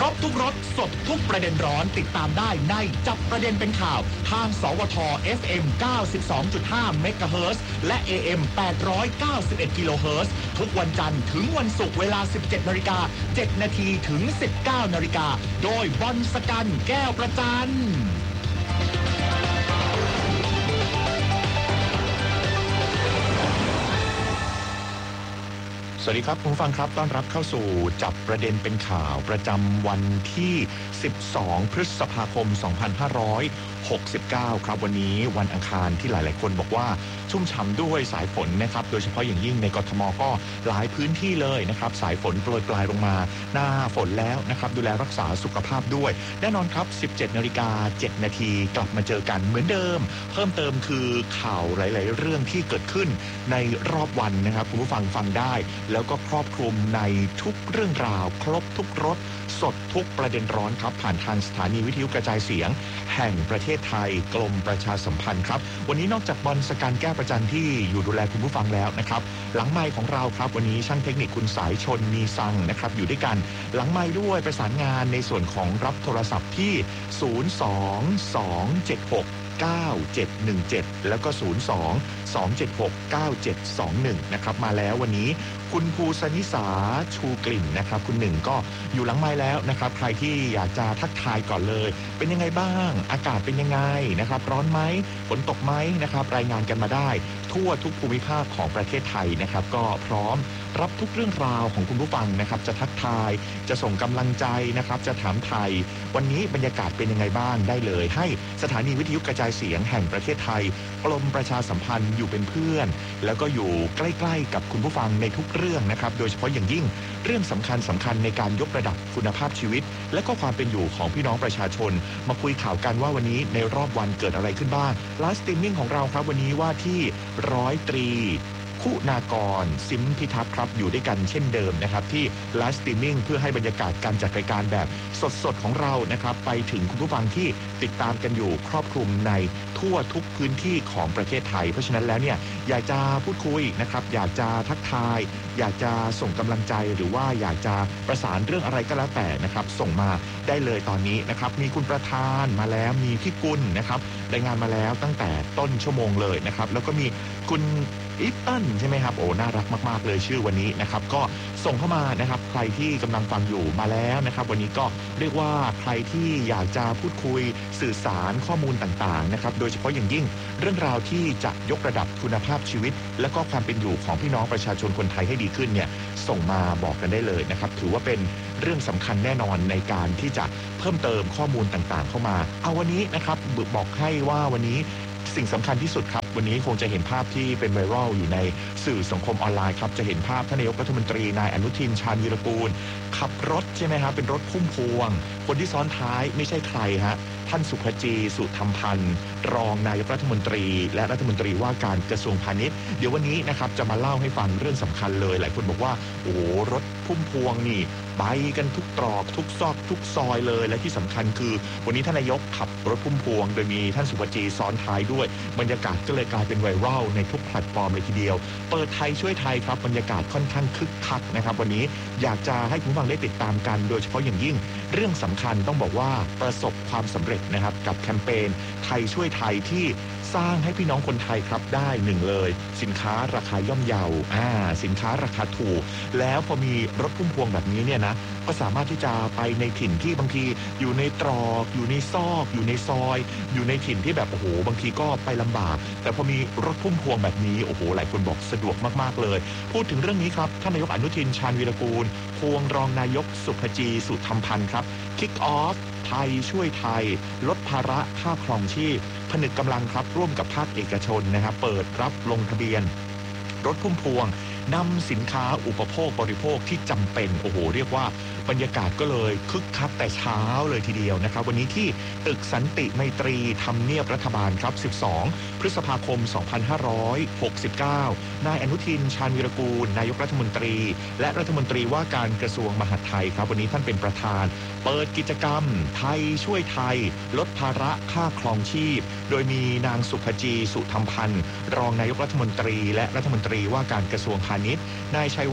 รบทุกรสสดทุกประเด็นร้อนติดตามได้ในจับประเด็นเป็นข่าวทางสวท FM 92.5 เมกะเฮิรตซ์และ AM 891 กิโลเฮิรตซ์ทุกวันจันทร์ถึงวันศุกร์เวลา 17 นาฬิกา 7 นาทีถึง 19 นาฬิกาโดยบอลสกันแก้วประจันสวัสดีครับคุณผู้ฟังครับต้อนรับเข้าสู่จับประเด็นเป็นข่าวประจำวันที่ 12 พฤษภาคม 2569 ครับวันนี้วันอังคารที่หลายๆคนบอกว่าชุ่มฉ่ำด้วยสายฝนนะครับโดยเฉพาะอย่างยิ่งในกทมก็หลายพื้นที่เลยนะครับสายฝนโปรยปลายลงมาหน้าฝนแล้วนะครับดูแลรักษาสุขภาพด้วยแน่นอนครับ 17 นาฬิกา 7 นาทีกลับมาเจอกันเหมือนเดิมเพิ่มเติมคือข่าวหลายๆเรื่องที่เกิดขึ้นในรอบวันนะครับคุณผู้ฟังฟังได้แล้วก็ครอบคลุมในทุกเรื่องราวครบทุกรสสดทุกประเด็นร้อนครับผ่านทางสถานีวิทยุกระจายเสียงแห่งประเทศไทยกรมประชาสัมพันธ์ครับวันนี้นอกจากบอลสกันแก้วประจันที่อยู่ดูแลคุณผู้ฟังแล้วนะครับหลังไมค์ของเราครับวันนี้ช่างเทคนิคคุณสายชนมีซังนะครับอยู่ด้วยกันหลังไมค์ด้วยประสานงานในส่วนของรับโทรศัพท์ที่ 022769717 แล้วก็ 022769721 นะครับมาแล้ววันนี้คุณภูสนิสาชูกลิ่นนะครับคุณหนึ่งก็อยู่หลังไมค์แล้วนะครับใครที่อยากจะทักทายก่อนเลยเป็นยังไงบ้างอากาศเป็นยังไงนะครับร้อนไหมฝนตกไหมนะครับรายงานกันมาได้ทั่วทุกภูมิภาคของประเทศไทยนะครับก็พร้อมรับทุกเรื่องราวของคุณผู้ฟังนะครับจะทักทายจะส่งกำลังใจนะครับจะถามไทยวันนี้บรรยากาศเป็นยังไงบ้างได้เลยให้สถานีวิทยุกระจายเสียงแห่งประเทศไทยกรมประชาสัมพันธ์อยู่เป็นเพื่อนแล้วก็อยู่ใกล้ๆกับคุณผู้ฟังในทุกเรื่องนะครับโดยเฉพาะอย่างยิ่งเรื่องสำคัญในการยกระดับคุณภาพชีวิตและก็ความเป็นอยู่ของพี่น้องประชาชนมาคุยข่าวกันว่าวันนี้ในรอบวันเกิดอะไรขึ้นบ้างไลฟ์สตรีมมิ่งของเราครับวันนี้ว่าที่ร้อยตรีคุณากรซิมพิทักษ์ครับอยู่ด้วยกันเช่นเดิมนะครับที่ไลฟ์สตรีมมิ่งเพื่อให้บรรยากาศการจัดรายการแบบสดๆของเรานะครับไปถึงคุณผู้ฟังที่ติดตามกันอยู่ครอบคลุมในทั่วทุกพื้นที่ของประเทศไทยเพราะฉะนั้นแล้วเนี่ยอยากจะพูดคุยนะครับอยากจะทักทายอยากจะส่งกำลังใจหรือว่าอยากจะประสานเรื่องอะไรก็แล้วแต่นะครับส่งมาได้เลยตอนนี้นะครับมีคุณประธานมาแล้วมีพี่กุลนะครับรายงานมาแล้วตั้งแต่ต้นชั่วโมงเลยนะครับแล้วก็มีคุณอีตันใช่ไหมครับโอ้น่ารักมากๆเลยชื่อวันนี้นะครับก็ส่งเข้ามานะครับใครที่กำลังฟังอยู่มาแล้วนะครับวันนี้ก็เรียกว่าใครที่อยากจะพูดคุยสื่อสารข้อมูลต่างๆนะครับโดยเฉพาะอย่างยิ่งเรื่องราวที่จะยกระดับคุณภาพชีวิตและก็ความเป็นอยู่ของพี่น้องประชาชนคนไทยให้ดีขึ้นเนี่ยส่งมาบอกกันได้เลยนะครับถือว่าเป็นเรื่องสำคัญแน่นอนในการที่จะเพิ่มเติมข้อมูลต่างๆเข้ามาเอาวันนี้นะครับบอกให้ว่าวันนี้สิ่งสำคัญที่สุดครับวันนี้คงจะเห็นภาพที่เป็นไวรัลอยู่ในสื่อสังคมออนไลน์ครับจะเห็นภาพท่านนายกรัฐมนตรีนายอนุทินชาญวีรกูลขับรถใช่ไหมครับเป็นรถพุ่มพวงคนที่ซ้อนท้ายไม่ใช่ใครฮะท่านสุภจีสุธรรมพันธ์รองนายกรัฐมนตรีและรัฐมนตรีว่าการกระทรวงพาณิชย์เดี๋ยววันนี้นะครับจะมาเล่าให้ฟังเรื่องสำคัญเลยหลายคนบอกว่าโอ้โหรถพุ่มพวงนี่ไปกันทุกตรอกทุกซอกทุกซอยเลยและที่สำคัญคือวันนี้ท่านนายกขับรถพุ่มพวงโดยมีท่านสุภจีซ้อนท้ายด้วยบรรยากาศก็เลยกลายเป็นไวรัลในทุกแพลตฟอร์มเลยทีเดียวเปิดไทยช่วยไทยครับบรรยากาศค่อนข้างคึกคักนะครับวันนี้อยากจะให้คุณผู้ฟังได้ติดตามกันโดยเฉพาะอย่างยิ่งเรื่องสำคัญต้องบอกว่าประสบความสำเร็จนะครับกับแคมเปญไทยช่วยไทยที่สร้างให้พี่น้องคนไทยครับได้หนึ่งเลยสินค้าราคาย่อมเยาสินค้าราคาถูกแล้วพอมีรถพุ่มพวงแบบนี้เนี่ยนะก็สามารถที่จะไปในถิ่นที่บางทีอยู่ในตรอกอยู่ในซอกอยู่ในซอยอยู่ในถิ่นที่แบบโอ้โหบางทีก็ไปลำบากแต่พอมีรถพุ่มพวงแบบนี้โอ้โหหลายคนบอกสะดวกมากๆเลยพูดถึงเรื่องนี้ครับท่านนายกอนุทินชาญวีรกูลควงรองนายกสุภจีสุธรรมพันธ์ครับคิกออฟไทยช่วยไทยลดภาระค่าครองชีพผนึกกำลังครับร่วมกับภาคเอกชนนะครับเปิดรับลงทะเบียนรถพุ่มพวงนำสินค้าอุปโภคบริโภคที่จำเป็นโอ้โหเรียกว่าบรรยากาศก็เลยคึกคักแต่เช้าเลยทีเดียวนะครับวันนี้ที่ตึกสันติไมตรีทำเนียบรัฐบาลครับ12 พฤษภาคม 2569นายอนุทินชาญวีรกูลนายกรัฐมนตรีและรัฐมนตรีว่าการกระทรวงมหาดไทยครับวันนี้ท่านเป็นประธานเปิดกิจกรรมไทยช่วยไทยลดภาระค่าครองชีพโดยมีนางสุภจีสุธรรมพันธ์รองนายกรัฐมนตรีและรัฐมนตรีว่าการกระทรวงพาณิชย์นายชัยวัฒน์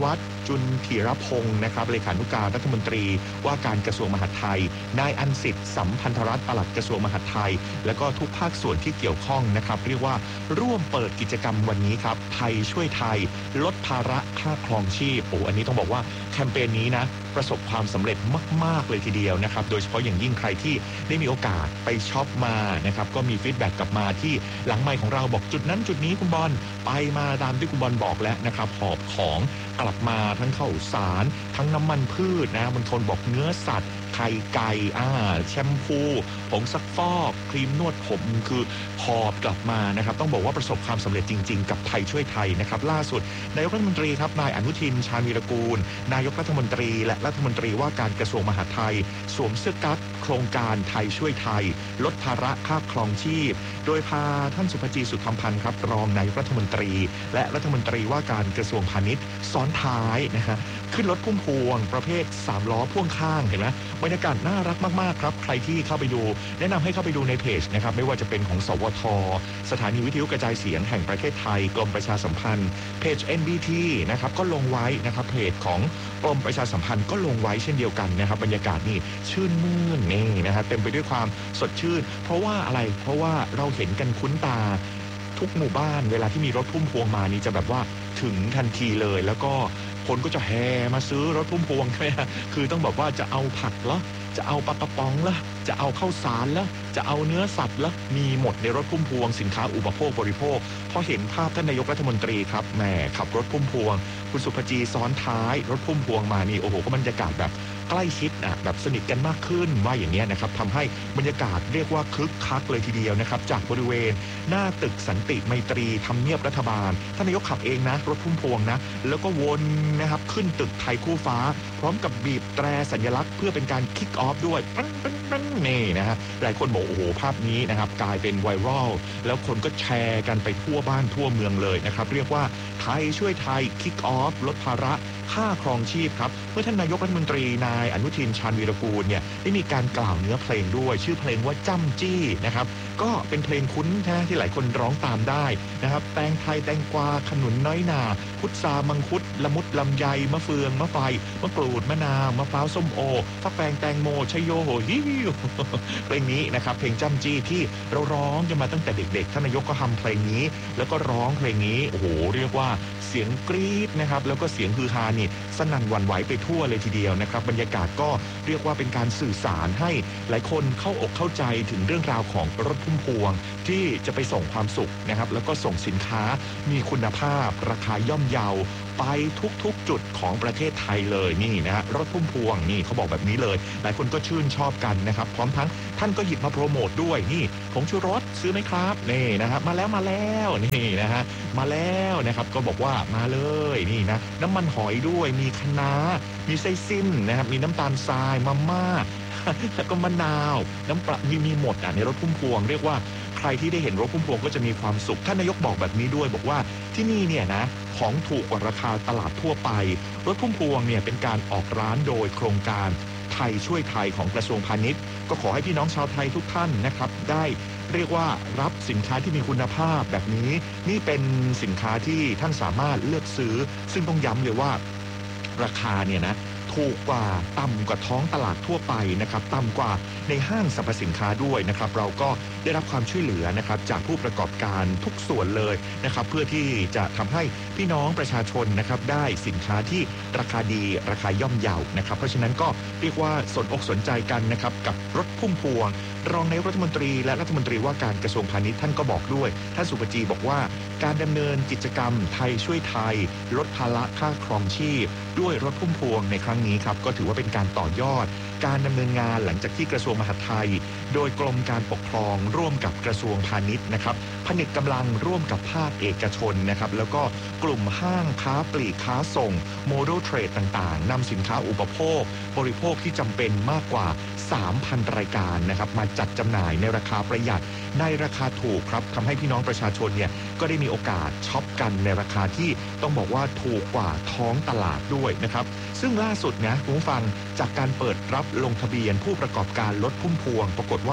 จุลธีรพงศ์นะครับเลขานุการรัฐมนตรีว่าการกระทรวงมหาดไทยนายอันสิทธิ์สัมพันธรัตน์ปลัดกระทรวงมหาดไทยและก็ทุกภาคส่วนที่เกี่ยวข้องนะครับเรียกว่าร่วมเปิดกิจกรรมวันนี้ครับไทยช่วยไทยลดภาระค่าครองชีพอันนี้ต้องบอกว่าแคมเปญนี้นะประสบความสำเร็จมากๆเลยทีเดียวนะครับโดยเฉพาะอย่างยิ่งใครที่ได้มีโอกาสไปช็อปมานะครับก็มีฟีดแบ็กกลับมาที่หลังไมค์ของเราบอกจุดนั้นจุดนี้คุณบอลไปมาตามที่คุณบอลบอกแล้วนะครับหอบของกลับมาทั้งข้าวสารทั้งน้ำมันพืชนะบางคนบอกเนื้อสัตว์ไข่ไก่แชมพูผงซักฟอกครีมนวดผมคือหอบกลับมานะครับต้องบอกว่าประสบความสำเร็จจริงๆกับไทยช่วยไทยนะครับล่าสุดนายกรัฐมนตรีครับนายอนุทินชาญวีรกูลนายกรัฐมนตรีและรัฐมนตรีว่าการกระทรวงมหาดไทยสวมเสื้อกั๊กโครงการไทยช่วยไทยลดภาระค่าครองชีพโดยพาท่านสุภจีสุธรรมพันธ์ครับรองนายกรัฐมนตรีและรัฐมนตรีว่าการกระทรวงพาณิชย์ซ้อนท้ายนะฮะขึ้นรถพุ่มพวงประเภท3ล้อพ่วงข้างเห็นไหมบรรยากาศน่ารักมากๆครับใครที่เข้าไปดูแนะนำให้เข้าไปดูในเพจนะครับไม่ว่าจะเป็นของสวทสถานีวิทยุกระจายเสียงแห่งประเทศไทยกรมประชาสัมพันธ์เพจ NBT นะครับก็ลงไว้นะครับเพจของกรมประชาสัมพันธ์ก็ลงไว้เช่นเดียวกันนะครับบรรยากาศนี่ชื่นมื่นนี่นะครับเต็มไปด้วยความสดชื่นเพราะว่าอะไรเพราะว่าเราเห็นกันคุ้นตาทุกหมู่บ้านเวลาที่มีรถพุ่มพวงมานี่จะแบบว่าถึงทันทีเลยแล้วก็คนก็จะแห่มาซื้อรถพุ่มพวงใช่ไหมฮะคือต้องบอกว่าจะเอาผักเหรอจะเอาปลากระป๋องเหรอจะเอาข้าวสารเหรอจะเอาเนื้อสัตว์เหรอมีหมดในรถพุ่มพวงสินค้าอุปโภคบริโภคพอเห็นภาพท่านนายกรัฐมนตรีครับแหมขับรถพุ่มพวงคุณสุภจีซ้อนท้ายรถพุ่มพวงมานี่โอ้โหก็บรรยากาศแบบใกล้ชิดแบบสนิทกันมากขึ้นว่าอย่างเงี้ยนะครับทำให้บรรยากาศเรียกว่าคึกคักเลยทีเดียวนะครับจากบริเวณหน้าตึกสันติไมตรีทำเนียบรัฐบาลท่านนายกขับเองนะรถพุ่มพวงนะแล้วก็วนนะครับขึ้นตึกไทยคู่ฟ้าพร้อมกับบีบแตรสัญลักษณ์เพื่อเป็นการคิกออฟด้วยนี่นะฮะหลายคนบอกโอ้โหภาพนี้นะครับกลายเป็นไวรัลแล้วคนก็แชร์กันไปทั่วบ้านทั่วเมืองเลยนะครับเรียกว่าไทยช่วยไทยคิกออฟลดภาระค่าครองชีพครับเมื่อท่านนายกรัฐมนตรีนายอนุทินชาญวีรกูลเนี่ยได้มีการกล่าวเนื้อเพลงด้วยชื่อเพลงว่าจ้ำจี้นะครับก็เป็นเพลงคุ้นนะที่หลายคนร้องตามได้นะครับแตงไทยแตงกวาขนุนน้อยนาพุทรามังคุดละมุดลำไยมะเฟืองมะไฟมะกรูดมะนาวมะพร้าวส้มโอฟักแฟงแตงโมชโยโหฮิวเพลงนี้นะครับเพลงจ้ำจี้ที่เราร้องกันมาตั้งแต่เด็กๆท่านนายกก็ทำเพลงนี้แล้วก็ร้องเพลงนี้โอ้โหเรียกว่าเสียงกรี๊ดนะครับแล้วก็เสียงฮือฮานี่สนั่นหวั่นไหวไปทั่วเลยทีเดียวนะครับบรรยากาศก็เรียกว่าเป็นการสื่อสารให้หลายคนเข้าอกเข้าใจถึงเรื่องราวของรถพุ่มพวงที่จะไปส่งความสุขนะครับแล้วก็ส่งสินค้ามีคุณภาพราคาย่อมเยาไปทุกๆจุดของประเทศไทยเลยนี่นะฮะรถพุ่มพวงนี่เขาบอกแบบนี้เลยหลายคนก็ชื่นชอบกันนะครับพร้อมทั้งท่านก็หยิบมาโปรโมทด้วยนี่ผงชูรสซื้อไหมครับนี่นะครับมาแล้วนี่นะฮะมาแล้วนะครับก็บอกว่ามาเลยนี่นะน้ำมันหอยด้วยมีคะน้ามีไส้สิ้นนะครับมีน้ำตาลทรายมาม่าแล้วก็มะนาวน้ำปลามีหมดในรถพุ่มพวงเรียกว่าใครที่ได้เห็นรถพุ่มพวงก็จะมีความสุขท่านนายกบอกแบบนี้ด้วยบอกว่าที่นี่เนี่ยนะของถูกกว่าราคาตลาดทั่วไปรถพุ่มพวงเนี่ยเป็นการออกร้านโดยโครงการไทยช่วยไทยของกระทรวงพาณิชย์ก็ขอให้พี่น้องชาวไทยทุกท่านนะครับได้เรียกว่ารับสินค้าที่มีคุณภาพแบบนี้นี่เป็นสินค้าที่ท่านสามารถเลือกซื้อซึ่งต้องย้ำเลยว่าราคาเนี่ยนะถูกกว่าต่ำกว่าท้องตลาดทั่วไปนะครับต่ำกว่าในห้างสรรพสินค้าด้วยนะครับเราก็ได้รับความช่วยเหลือนะครับจากผู้ประกอบการทุกส่วนเลยนะครับเพื่อที่จะทำให้พี่น้องประชาชนนะครับได้สินค้าที่ราคาดีราคาย่อมเยานะครับเพราะฉะนั้นก็เรียกว่าสนอกสนใจกันนะครับกับรถพุ่มพวงรองนายกรัฐมนตรีและรัฐมนตรีว่าการกระทรวงพาณิชย์ท่านก็บอกด้วยท่านสุปจีบอกว่าการดำเนินกิจกรรมไทยช่วยไทยลดภาระค่าครองชีพด้วยรถพุ่มพวงในครั้งนี้ครับก็ถือว่าเป็นการต่อยอดการดำเนินงานหลังจากที่กระทรวงมหาดไทยโดยกรมการปกครองร่วมกับกระทรวงพาณิชย์นะครับผนึกกำลังร่วมกับภาคเอกชนนะครับแล้วก็กลุ่มห้างค้าปลีกค้าส่งโมเดลเทรดต่างๆนำสินค้าอุปโภคบริโภคที่จำเป็นมากกว่า 3,000 รายการนะครับมาจัดจำหน่ายในราคาประหยัดในราคาถูกครับทำให้พี่น้องประชาชนเนี่ยก็ได้มีโอกาสช็อปกันในราคาที่ต้องบอกว่าถูกกว่าท้องตลาดด้วยนะครับซึ่งล่าสุดนะคุณผู้ฟังจากการเปิดรับลงทะเบียนผู้ประกอบการรถพุ่มพวงปรากฏว่า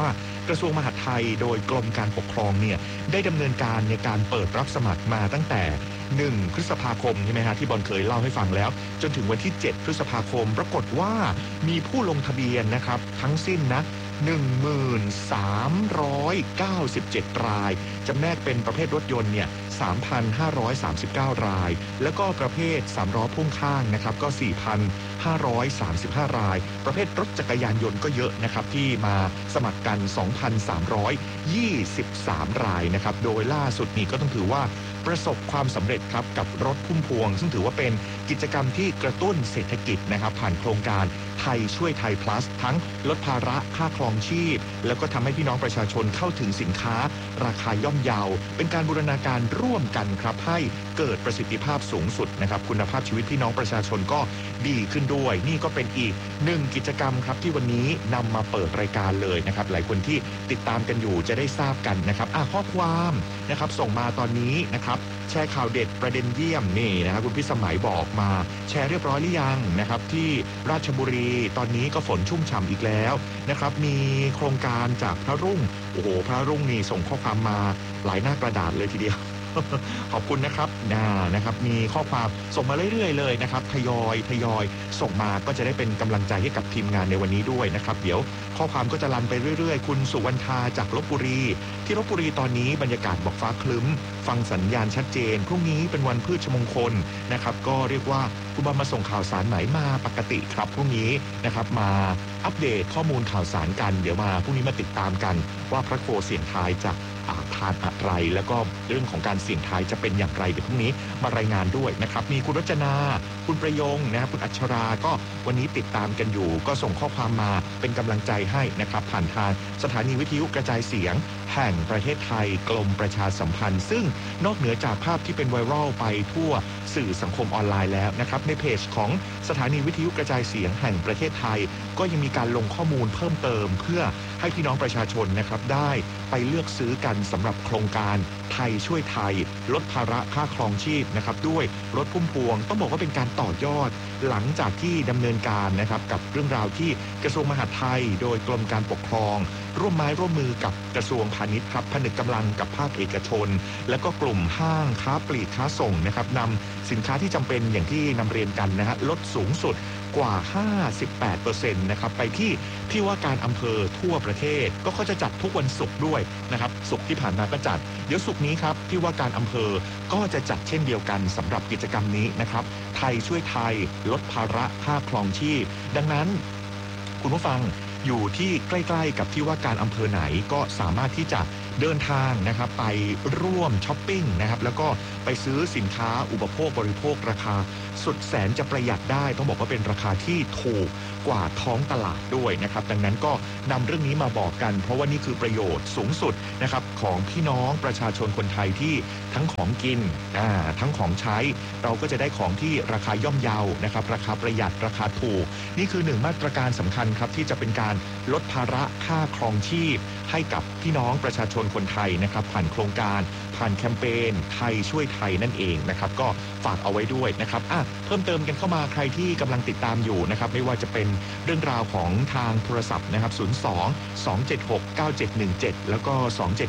กระทรวงมหาดไทยโดยกรมการปกครองเนี่ยได้ดำเนินการในการเปิดรับสมัครมาตั้งแต่1 พฤษภาคมใช่ไหมฮะที่บอลเคยเล่าให้ฟังแล้วจนถึงวันที่7 พฤษภาคมปรากฏว่ามีผู้ลงทะเบียนนะครับทั้งสิ้นนะ1397 รายจำแนกเป็นประเภทรถยนต์เนี่ย3,539 รายแล้วก็ประเภท3 ล้อพ่วงข้างนะครับก็4,535 รายประเภทรถจักรยานยนต์ก็เยอะนะครับที่มาสมัครกัน 2,323 รายนะครับโดยล่าสุดนี้ก็ต้องถือว่าประสบความสำเร็จครับกับรถพุ่มพวงซึ่งถือว่าเป็นกิจกรรมที่กระตุ้นเศรษฐกิจนะครับผ่านโครงการไทยช่วยไทย plus ทั้งลดภาระค่าครองชีพแล้วก็ทำให้พี่น้องประชาชนเข้าถึงสินค้าราคาย่อมเยาเป็นการบูรณาการร่วมกันครับให้เกิดประสิทธิภาพสูงสุดนะครับคุณภาพชีวิตพี่น้องประชาชนก็ดีขึ้นด้วยนี่ก็เป็นอีก1 กิจกรรมครับที่วันนี้นำมาเปิดรายการเลยนะครับหลายคนที่ติดตามกันอยู่จะได้ทราบกันนะครับข้อความนะครับส่งมาตอนนี้นะครับแชร์ข่าวเด็ดประเด็นเยี่ยมนี่นะครับคุณพิสมัยบอกมาแชร์เรียบร้อยหรือยังนะครับที่ราชบุรีตอนนี้ก็ฝนชุ่มฉ่ำอีกแล้วนะครับมีโครงการจากพระรุ่งโอ้โหพระรุ่งนี่ส่งข้อความมาหลายหน้ากระดาษเลยทีเดียว ขอบคุณนะครับนะครับมีข้อความส่งมาเรื่อยๆเลยนะครับทยอยส่งมาก็จะได้เป็นกำลังใจให้กับทีมงานในวันนี้ด้วยนะครับเดี๋ยวข้อความก็จะรันไปเรื่อยๆคุณสุวรรณาจากลพบุรีที่ลพบุรีตอนนี้บรรยากาศบอกฟ้าคลึ้มฟังสัญญาณชัดเจนพรุ่งนี้เป็นวันพืชมงคลนะครับก็เรียกว่าคุณบอลมาส่งข่าวสารไหนมาปกติครับพรุ่งนี้นะครับมาอัปเดตข้อมูลข่าวสารกันเดี๋ยวมาพรุ่งนี้มาติดตามกันว่าพระโคเสียงทายจะทานอะไรแล้วก็เรื่องของการเสี่ยงทายจะเป็นอย่างไรเดี๋ยวพรุ่งนี้มารายงานด้วยนะครับมีคุณรจนาคุณประยงนะครับคุณอัชราก็วันนี้ติดตามกันอยู่ก็ส่งข้อความมาเป็นกำลังใจให้นะครับผ่านทางสถานีวิทยุกระจายเสียงแห่งประเทศไทยกรมประชาสัมพันธ์ซึ่งนอกเหนือจากภาพที่เป็นไวรัลไปทั่วสื่อสังคมออนไลน์แล้วนะครับในเพจของสถานีวิทยุกระจายเสียงแห่งประเทศไทยก็ยังมีการลงข้อมูลเพิ่มเติมเพื่อให้พี่น้องประชาชนนะครับได้ไปเลือกซื้อกันสำหรับโครงการไทยช่วยไทยลดภาระค่าครองชีพนะครับด้วยรถพุ่มพวงต้องบอกว่าเป็นการต่อยอดหลังจากที่ดำเนินการนะครับกับเรื่องราวที่กระทรวงมหาดไทยโดยกรมการปกครองร่วมไม้ร่วมมือกับกระทรวงพาณิชย์ครับผนึกกำลังกับภาคเอกชนและก็กลุ่มห้างค้าปลีกค้าส่งนะครับนำสินค้าที่จำเป็นอย่างที่นำเรียนกันนะฮะลดสูงสุดกว่า 58% นะครับไปที่ว่าการอำเภอทั่วประเทศก็เขาจะจัดทุกวันศุกร์ด้วยนะครับศุกร์ที่ผ่านมาก็จัดเดี๋ยวศุกร์นี้ครับที่ว่าการอำเภอก็จะจัดเช่นเดียวกันสำหรับกิจกรรมนี้นะครับไทยช่วยไทยลดภาระค่าครองชีพดังนั้นคุณผู้ฟังอยู่ที่ใกล้ๆกับที่ว่าการอำเภอไหนก็สามารถที่จะเดินทางนะครับไปร่วมช้อปปิ้งนะครับแล้วก็ไปซื้อสินค้าอุปโภคบริโภคราคาสุดแสนจะประหยัดได้ต้องบอกว่าเป็นราคาที่ถูกกว่าท้องตลาดด้วยนะครับดังนั้นก็นำเรื่องนี้มาบอกกันเพราะว่านี่คือประโยชน์สูงสุดนะครับของพี่น้องประชาชนคนไทยที่ทั้งของกินทั้งของใช้เราก็จะได้ของที่ราคาย่อมเยานะครับราคาประหยัดราคาถูกนี่คือ1 มาตรการสำคัญครับที่จะเป็นการลดภาระค่าครองชีพให้กับพี่น้องประชาชนคนไทยนะครับผ่านโครงการผ่านแคมเปญไทยช่วยไทยนั่นเองนะครับก็ฝากเอาไว้ด้วยนะครับเพิ่มเติมกันเข้ามาใครที่กำลังติดตามอยู่นะครับไม่ว่าจะเป็นเรื่องราวของทางโทรศัพท์นะครับ02-276-9717แล้วก็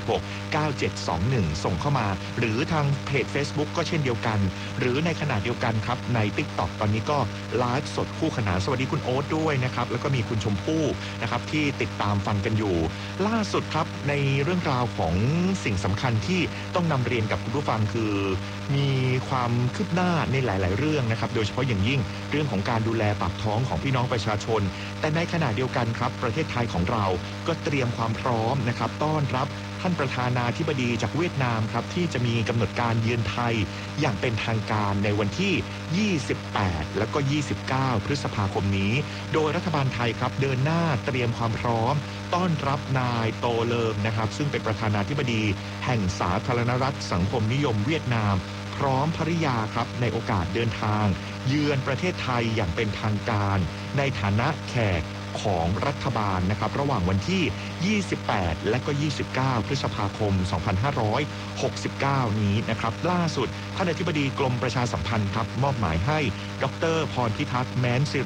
276-9721ส่งเข้ามาหรือทางเพจ Facebook ก็เช่นเดียวกันหรือในขณะเดียวกันครับใน TikTok ตอนนี้ก็ไลฟ์สดคู่ขนานสวัสดีคุณโอ๊ตด้วยนะครับแล้วก็มีคุณชมพู่นะครับที่ติดตามฟังกันอยู่ล่าสุดครับในเรื่องราวของสิ่งสำคัญที่ต้องนำเรียนกับคุณผู้ฟังคือมีความคืบหน้าในหลายๆเรื่องนะครับโดยเฉพาะอย่างยิ่งเรื่องของการดูแลปากท้องของพี่น้องประชาชนแต่ในขณะเดียวกันครับประเทศไทยของเราก็เตรียมความพร้อมนะครับต้อนรับท่านประธานาธิบดีจากเวียดนามครับที่จะมีกำหนดการเยือนไทยอย่างเป็นทางการในวันที่ 28 และก็ 29 พฤษภาคมนี้โดยรัฐบาลไทยครับเดินหน้าเตรียมความพร้อมต้อนรับนายโตเลิมนะครับซึ่งเป็นประธานาธิบดีแห่งสาธารณรัฐสังคมนิยมเวียดนามพร้อมภริยาครับในโอกาสเดินทางเยือนประเทศไทยอย่างเป็นทางการในฐานะแขกของรัฐบาลนะครับระหว่างวันที่ 28 และก็ 29 พฤษภาคม 2569 นี้นะครับล่าสุดท่านอธิบดีกรมประชาสัมพันธ์ครับมอบหมายให้ดร.พรพิทักษ์แม้นสิริ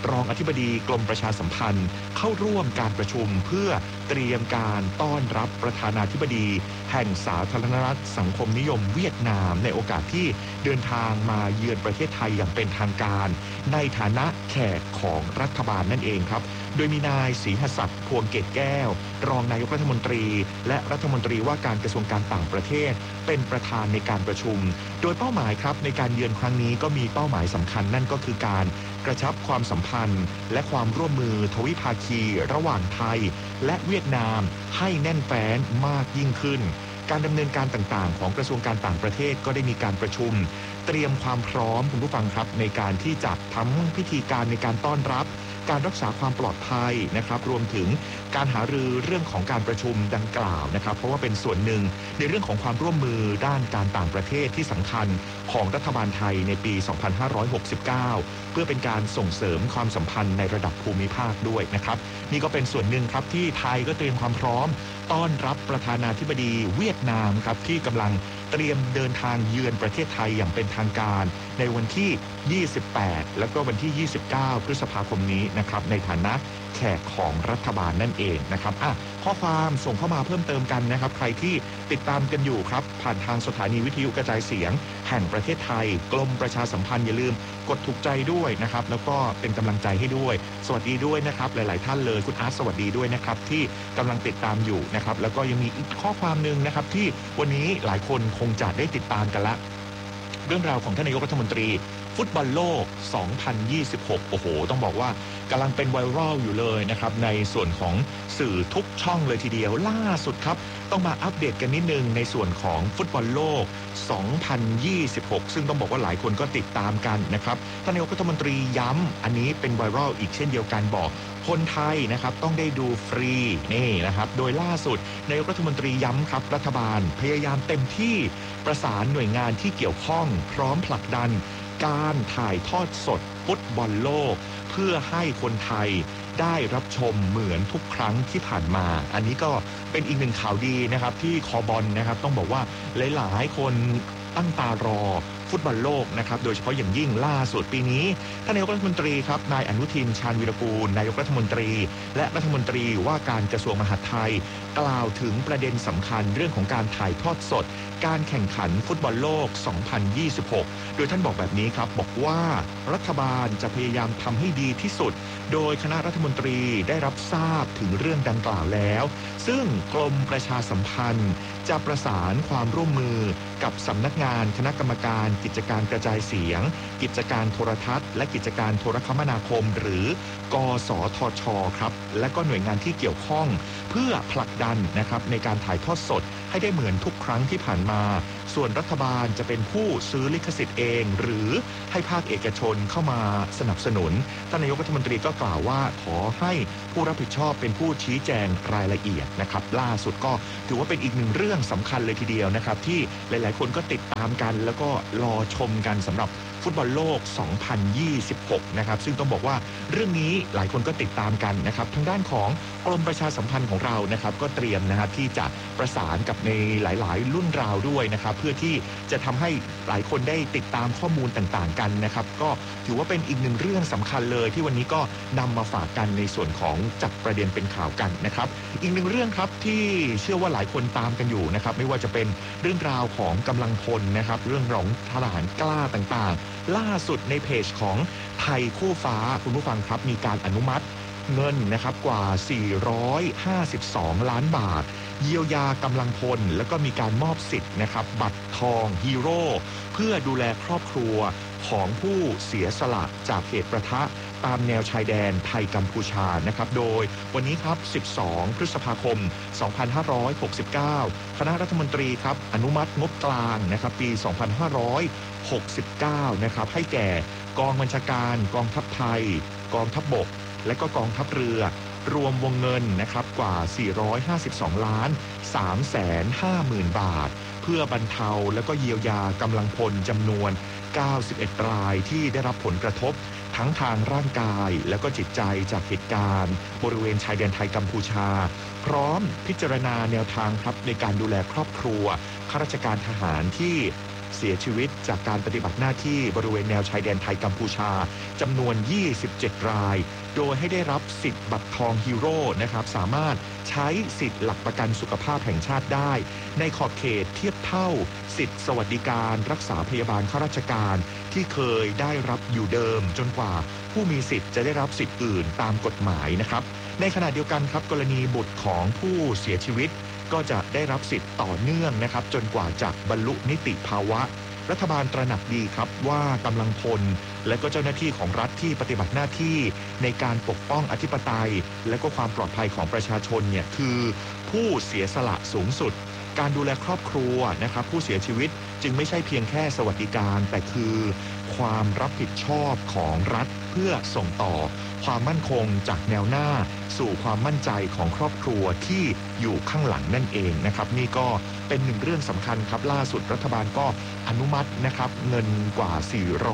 รองอธิบดีกรมประชาสัมพันธ์เข้าร่วมการประชุมเพื่อเตรียมการต้อนรับประธานาธิบดีแห่งสาธารณรัฐสังคมนิยมเวียดนามในโอกาสที่เดินทางมาเยือนประเทศไทยอย่างเป็นทางการในฐานะแขกของรัฐบาลนั่นเองครับโดยมีนายศรีหศักดิ์พวงเกตแก้วรองนายกรัฐมนตรีและรัฐมนตรีว่าการกระทรวงการต่างประเทศเป็นประธานในการประชุมโดยเป้าหมายครับในการเยือนครั้งนี้ก็มีเป้าหมายสำคัญนั่นก็คือการกระชับความสัมพันธ์และความร่วมมือทวิภาคีระหว่างไทยและเวียดนามให้แน่นแฟ้นมากยิ่งขึ้นการดำเนินการต่างๆของกระทรวงการต่างประเทศก็ได้มีการประชุมเตรียมความพร้อมคุณผู้ฟังครับในการที่จะทำพิธีการในการต้อนรับการรักษาความปลอดภัยนะครับรวมถึงการหารือเรื่องของการประชุมดังกล่าวนะครับเพราะว่าเป็นส่วนหนึ่งในเรื่องของความร่วมมือด้านการต่างประเทศที่สำคัญของรัฐบาลไทยในปี 2569 เพื่อเป็นการส่งเสริมความสัมพันธ์ในระดับภูมิภาคด้วยนะครับนี่ก็เป็นส่วนหนึ่งครับที่ไทยก็เตรียมความพร้อมต้อนรับประธานาธิบดีเวียดนามครับที่กำลังเตรียมเดินทางเยือนประเทศไทยอย่างเป็นทางการในวันที่ 28 แล้วก็วันที่ 29 พฤษภาคมนี้นะครับในฐานะแขกของรัฐบาลนั่นเองนะครับข้อความส่งเข้ามาเพิ่มเติมกันนะครับใครที่ติดตามกันอยู่ครับผ่านทางสถานีวิทยุกระจายเสียงแห่งประเทศไทยกรมประชาสัมพันธ์อย่าลืมกดถูกใจด้วยนะครับแล้วก็เป็นกำลังใจให้ด้วยสวัสดีด้วยนะครับหลายๆท่านเลยคุณอาร์ตสวัสดีด้วยนะครับที่กำลังติดตามอยู่นะครับแล้วก็ยังมีอีกข้อความนึงนะครับที่วันนี้หลายคนคงจะได้ติดตามกันละเรื่องราวของท่านนายกรัฐมนตรีฟุตบอลโลก 2026 โอ้โหต้องบอกว่ากำลังเป็นไวรัลอยู่เลยนะครับในส่วนของสื่อทุกช่องเลยทีเดียวล่าสุดครับต้องมาอัปเดตกันนิดนึงในส่วนของฟุตบอลโลก 2026 ซึ่งต้องบอกว่าหลายคนก็ติดตามกันนะครับท่านนายกรัฐมนตรีย้ำอันนี้เป็นไวรัลอีกเช่นเดียวกันบอกคนไทยนะครับต้องได้ดูฟรีนี่นะครับโดยล่าสุดนายกรัฐมนตรีย้ำครับรัฐบาลพยายามเต็มที่ประสานหน่วยงานที่เกี่ยวข้องพร้อมผลักดันการถ่ายทอดสดฟุตบอลโลกเพื่อให้คนไทยได้รับชมเหมือนทุกครั้งที่ผ่านมาอันนี้ก็เป็นอีกหนึ่งข่าวดีนะครับที่คอบอลนะครับต้องบอกว่าหลายๆคนตั้งตารอฟุตบอลโลกนะครับโดยเฉพาะอย่างยิ่งล่าสุดปีนี้ท่านนายกรัฐมนตรีครับนายอนุทินชาญวีรกูลนายกรัฐมนตรีและรัฐมนตรีว่าการกระทรวงมหาดไทยกล่าวถึงประเด็นสำคัญเรื่องของการถ่ายทอดสดการแข่งขันฟุตบอลโลก 2026 โดยท่านบอกแบบนี้ครับบอกว่ารัฐบาลจะพยายามทำให้ดีที่สุดโดยคณะรัฐมนตรีได้รับทราบถึงเรื่องดังกล่าวแล้วซึ่งกรมประชาสัมพันธ์จะประสานความร่วมมือกับสำนักงานคณะกรรมการกิจการกระจายเสียงกิจการโทรทัศน์และกิจการโทรคมนาคมหรือกสทชครับและก็หน่วยงานที่เกี่ยวข้องเพื่อผลักดันนะครับในการถ่ายทอดสดให้ได้เหมือนทุกครั้งที่ผ่านมาส่วนรัฐบาลจะเป็นผู้ซื้อลิขสิทธิ์เองหรือให้ภาคเอกชนเข้ามาสนับสนุนท่านนายกรัฐมนตรีก็กล่าวว่าขอให้ผู้รับผิดชอบเป็นผู้ชี้แจงรายละเอียดนะครับล่าสุดก็ถือว่าเป็นอีกหนึ่งเรื่องสำคัญเลยทีเดียวนะครับที่หลายๆคนก็ติดตามกันแล้วก็รอชมกันสำหรับฟุตบอลโลก 2026 นะครับซึ่งต้องบอกว่าเรื่องนี้หลายคนก็ติดตามกันนะครับทางด้านของกรมประชาสัมพันธ์ของเรานะครับก็เตรียมนะครับที่จะประสานกับในหลายๆรุ่นราวด้วยนะครับเพื่อที่จะทำให้หลายคนได้ติดตามข้อมูลต่างๆกันนะครับก็ถือว่าเป็นอีกหนึ่งเรื่องสำคัญเลยที่วันนี้ก็นำมาฝากกันในส่วนของจับประเด็นเป็นข่าวกันนะครับอีกหนึ่งเรื่องครับที่เชื่อว่าหลายคนตามกันอยู่นะครับไม่ว่าจะเป็นเรื่องราวของกำลังพลนะครับเรื่องของทหารกล้าต่างๆล่าสุดในเพจของไทยคู่ฟ้าคุณผู้ฟังครับมีการอนุมัติเงินนะครับกว่า 452 ล้านบาทเยียวยากำลังพลแล้วก็มีการมอบสิทธิ์นะครับบัตรทองฮีโร่เพื่อดูแลครอบครัวของผู้เสียสละจากเหตุประทะตามแนวชายแดนไทยกัมพูชานะครับโดยวันนี้ครับ 12 พฤษภาคม 2569 คณะรัฐมนตรีครับอนุมัติงบกลางนะครับปี 2569 นะครับให้แก่กองบัญชาการกองทัพไทยกองทัพบกและก็กองทัพเรือรวมวงเงินนะครับกว่า 452 ล้าน 350,000 บาทเพื่อบรรเทาและก็เยียวยากำลังพลจำนวน 91 รายที่ได้รับผลกระทบทั้งทางร่างกายและก็จิตใจจากเหตุการณ์บริเวณชายแดนไทยกัมพูชาพร้อมพิจารณาแนวทางครับในการดูแลครอบครัวข้าราชการทหารที่เสียชีวิตจากการปฏิบัติหน้าที่บริเวณแนวชายแดนไทยกัมพูชาจำนวน 27 รายโดยให้ได้รับสิทธิ์บัตรทองฮีโร่นะครับสามารถใช้สิทธิ์หลักประกันสุขภาพแห่งชาติได้ในขอบเขตเทียบเท่าสิทธิ์สวัสดิการรักษาพยาบาลข้าราชการที่เคยได้รับอยู่เดิมจนกว่าผู้มีสิทธิ์จะได้รับสิทธิ์อื่นตามกฎหมายนะครับในขณะเดียวกันครับกรณีบุตรของผู้เสียชีวิตก็จะได้รับสิทธิ์ต่อเนื่องนะครับจนกว่าจะบรรลุนิติภาวะรัฐบาลตระหนักดีครับว่ากำลังพลและก็เจ้าหน้าที่ของรัฐที่ปฏิบัติหน้าที่ในการปกป้องอธิปไตยและก็ความปลอดภัยของประชาชนเนี่ยคือผู้เสียสละสูงสุดการดูแลครอบครัวนะครับผู้เสียชีวิตจึงไม่ใช่เพียงแค่สวัสดิการแต่คือความรับผิดชอบของรัฐเพื่อส่งต่อความมั่นคงจากแนวหน้าสู่ความมั่นใจของครอบครัวที่อยู่ข้างหลังนั่นเองนะครับนี่ก็เป็นหนึ่งเรื่องสำคัญครับล่าสุดรัฐบาลก็อนุมัตินะครับเงินกว่า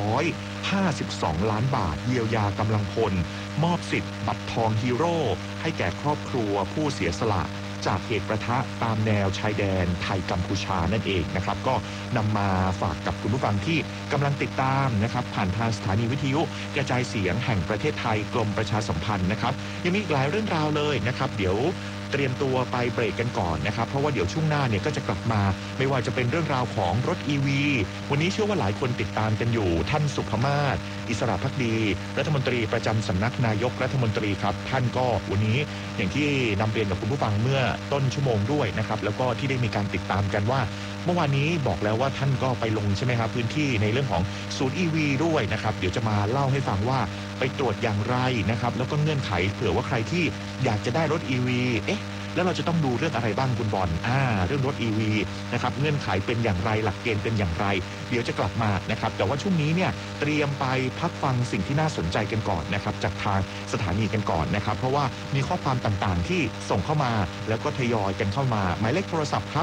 452 ล้านบาทเยียวยากำลังพลมอบสิทธิ์บัตรทองฮีโร่ให้แก่ครอบครัวผู้เสียสละจากเหตุประทะตามแนวชายแดนไทยกัมพูชานั่นเองนะครับก็นำมาฝากกับคุณผู้ฟังที่กำลังติดตามนะครับผ่านทางสถานีวิทยุกระจายเสียงแห่งประเทศไทยกรมประชาสัมพันธ์นะครับยังมีอีกหลายเรื่องราวเลยนะครับเดี๋ยวเตรียมตัวไปเบรกกันก่อนนะครับเพราะว่าเดี๋ยวช่วงหน้าเนี่ยก็จะกลับมาไม่ว่าจะเป็นเรื่องราวของรถ EV วันนี้เชื่อว่าหลายคนติดตามกันอยู่ท่านสุภมาศอิสระภักดีรัฐมนตรีประจำสำนักนายกรัฐมนตรีครับท่านก็วันนี้อย่างที่นำเรียนกับคุณผู้ฟังเมื่อต้นชั่วโมงด้วยนะครับแล้วก็ที่ได้มีการติดตามกันว่าเมื่อวานนี้บอกแล้วว่าท่านก็ไปลงใช่ไหมครับพื้นที่ในเรื่องของศูนย์ EV ด้วยนะครับเดี๋ยวจะมาเล่าให้ฟังว่าไปตรวจอย่างไรนะครับแล้วก็เงื่อนไขเผื่อว่าใครที่อยากจะได้รถ EV แล้วเราจะต้องดูเรื่องอะไรบ้างคุณบอลเรื่องรถ EV นะครับเงื่อนไขเป็นอย่างไรหลักเกณฑ์เป็นอย่างไรเดี๋ยวจะกลับมานะครับแต่ว่าช่วงนี้เนี่ยเตรียมไปพักฟังสิ่งที่น่าสนใจกันก่อนนะครับจากทางสถานีกันก่อนนะครับเพราะว่ามีข้อความต่างๆที่ส่งเข้ามาแล้วก็ทยอยกันเข้ามาหมายเลขโทรศัพท์ครับ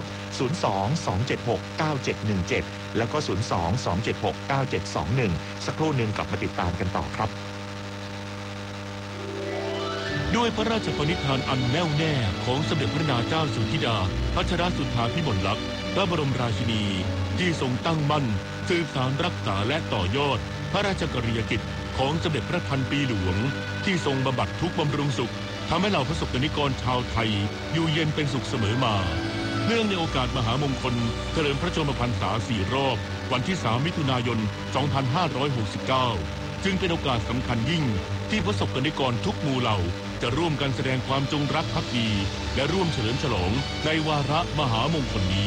02-276-9717แล้วก็02-276-9721สักครู่หนึ่งกลับมาติดตามกันต่อครับด้วยพระราชปณิธานอันแน่วแน่ของสมเด็จพระนางเจ้าสุธิดาพัชรสุทธาภิมลลักษณ์พระบรมราชินีที่ทรงตั้งมั่นสืบสานรักษาและต่อยอดพระราชกรณียกิจของสมเด็จพระพันปีหลวงที่ทรงบำบัดทุกข์บำรุงสุขทำให้เหล่าประสบกนิกรชาวไทยอยู่เย็นเป็นสุขเสมอมาเนื่องในโอกาสมหามงคลเฉลิมพระชนมพรรษา4 รอบวันที่3 มิถุนายน 2569จึงเป็นโอกาสสำคัญยิ่งที่ประสบกนิกรทุกหมู่เหล่าจะร่วมกันแสดงความจงรักภักดีและร่วมเฉลิมฉลองในวาระมหามงคลนี้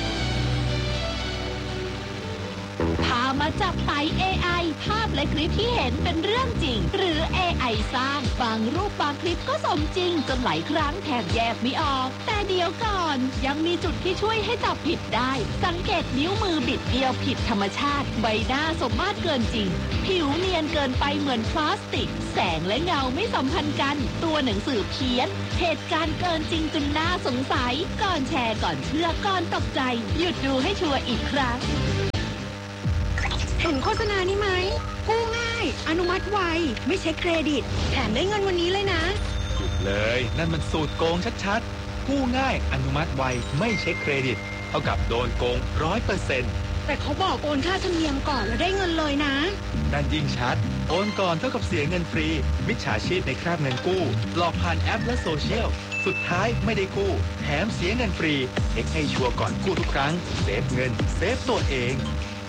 พามาจับไต่ AI ภาพและคลิปที่เห็นเป็นเรื่องจริงหรือ AI สร้างบางรูปบางคลิปก็สมจริงจนหลายครั้งแทบแยกไม่ออกแต่เดี๋ยวก่อนยังมีจุดที่ช่วยให้จับผิดได้สังเกตนิ้วมือบิดเบี้ยวผิดธรรมชาติใบหน้าสมมาตรเกินจริงผิวเนียนเกินไปเหมือนพลาสติกแสงและเงาไม่สัมพันธ์กันตัวหนังสือเพี้ยนเหตุการณ์เกินจริงจนน่าสงสัยก่อนแชร์ก่อนเชื่อก่อนตกใจหยุดดูให้ชัวร์อีกครั้งเห็นโฆษณานี้ไหมกู้ง่ายอนุมัติไวไม่เช็คเครดิตแถมได้เงินวันนี้เลยนะหยุดเลยนั่นมันสูตรโกงชัดๆกู้ง่ายอนุมัติไวไม่เช็คเครดิตเท่ากับโดนโกง 100% แต่เขาบอกโอนค่าธรรมเนียมก่อนแล้วได้เงินเลยนะนั่นยิ่งชัดโอนก่อนเท่ากับเสียเงินฟรีมิจฉาชีพในคราบเงินกู้หลอกผ่านแอปและโซเชียลสุดท้ายไม่ได้กู้แถมเสียเงินฟรีเช็คให้ชัวร์ก่อนกู้ทุกครั้งเซฟเงินเซฟตัวเอง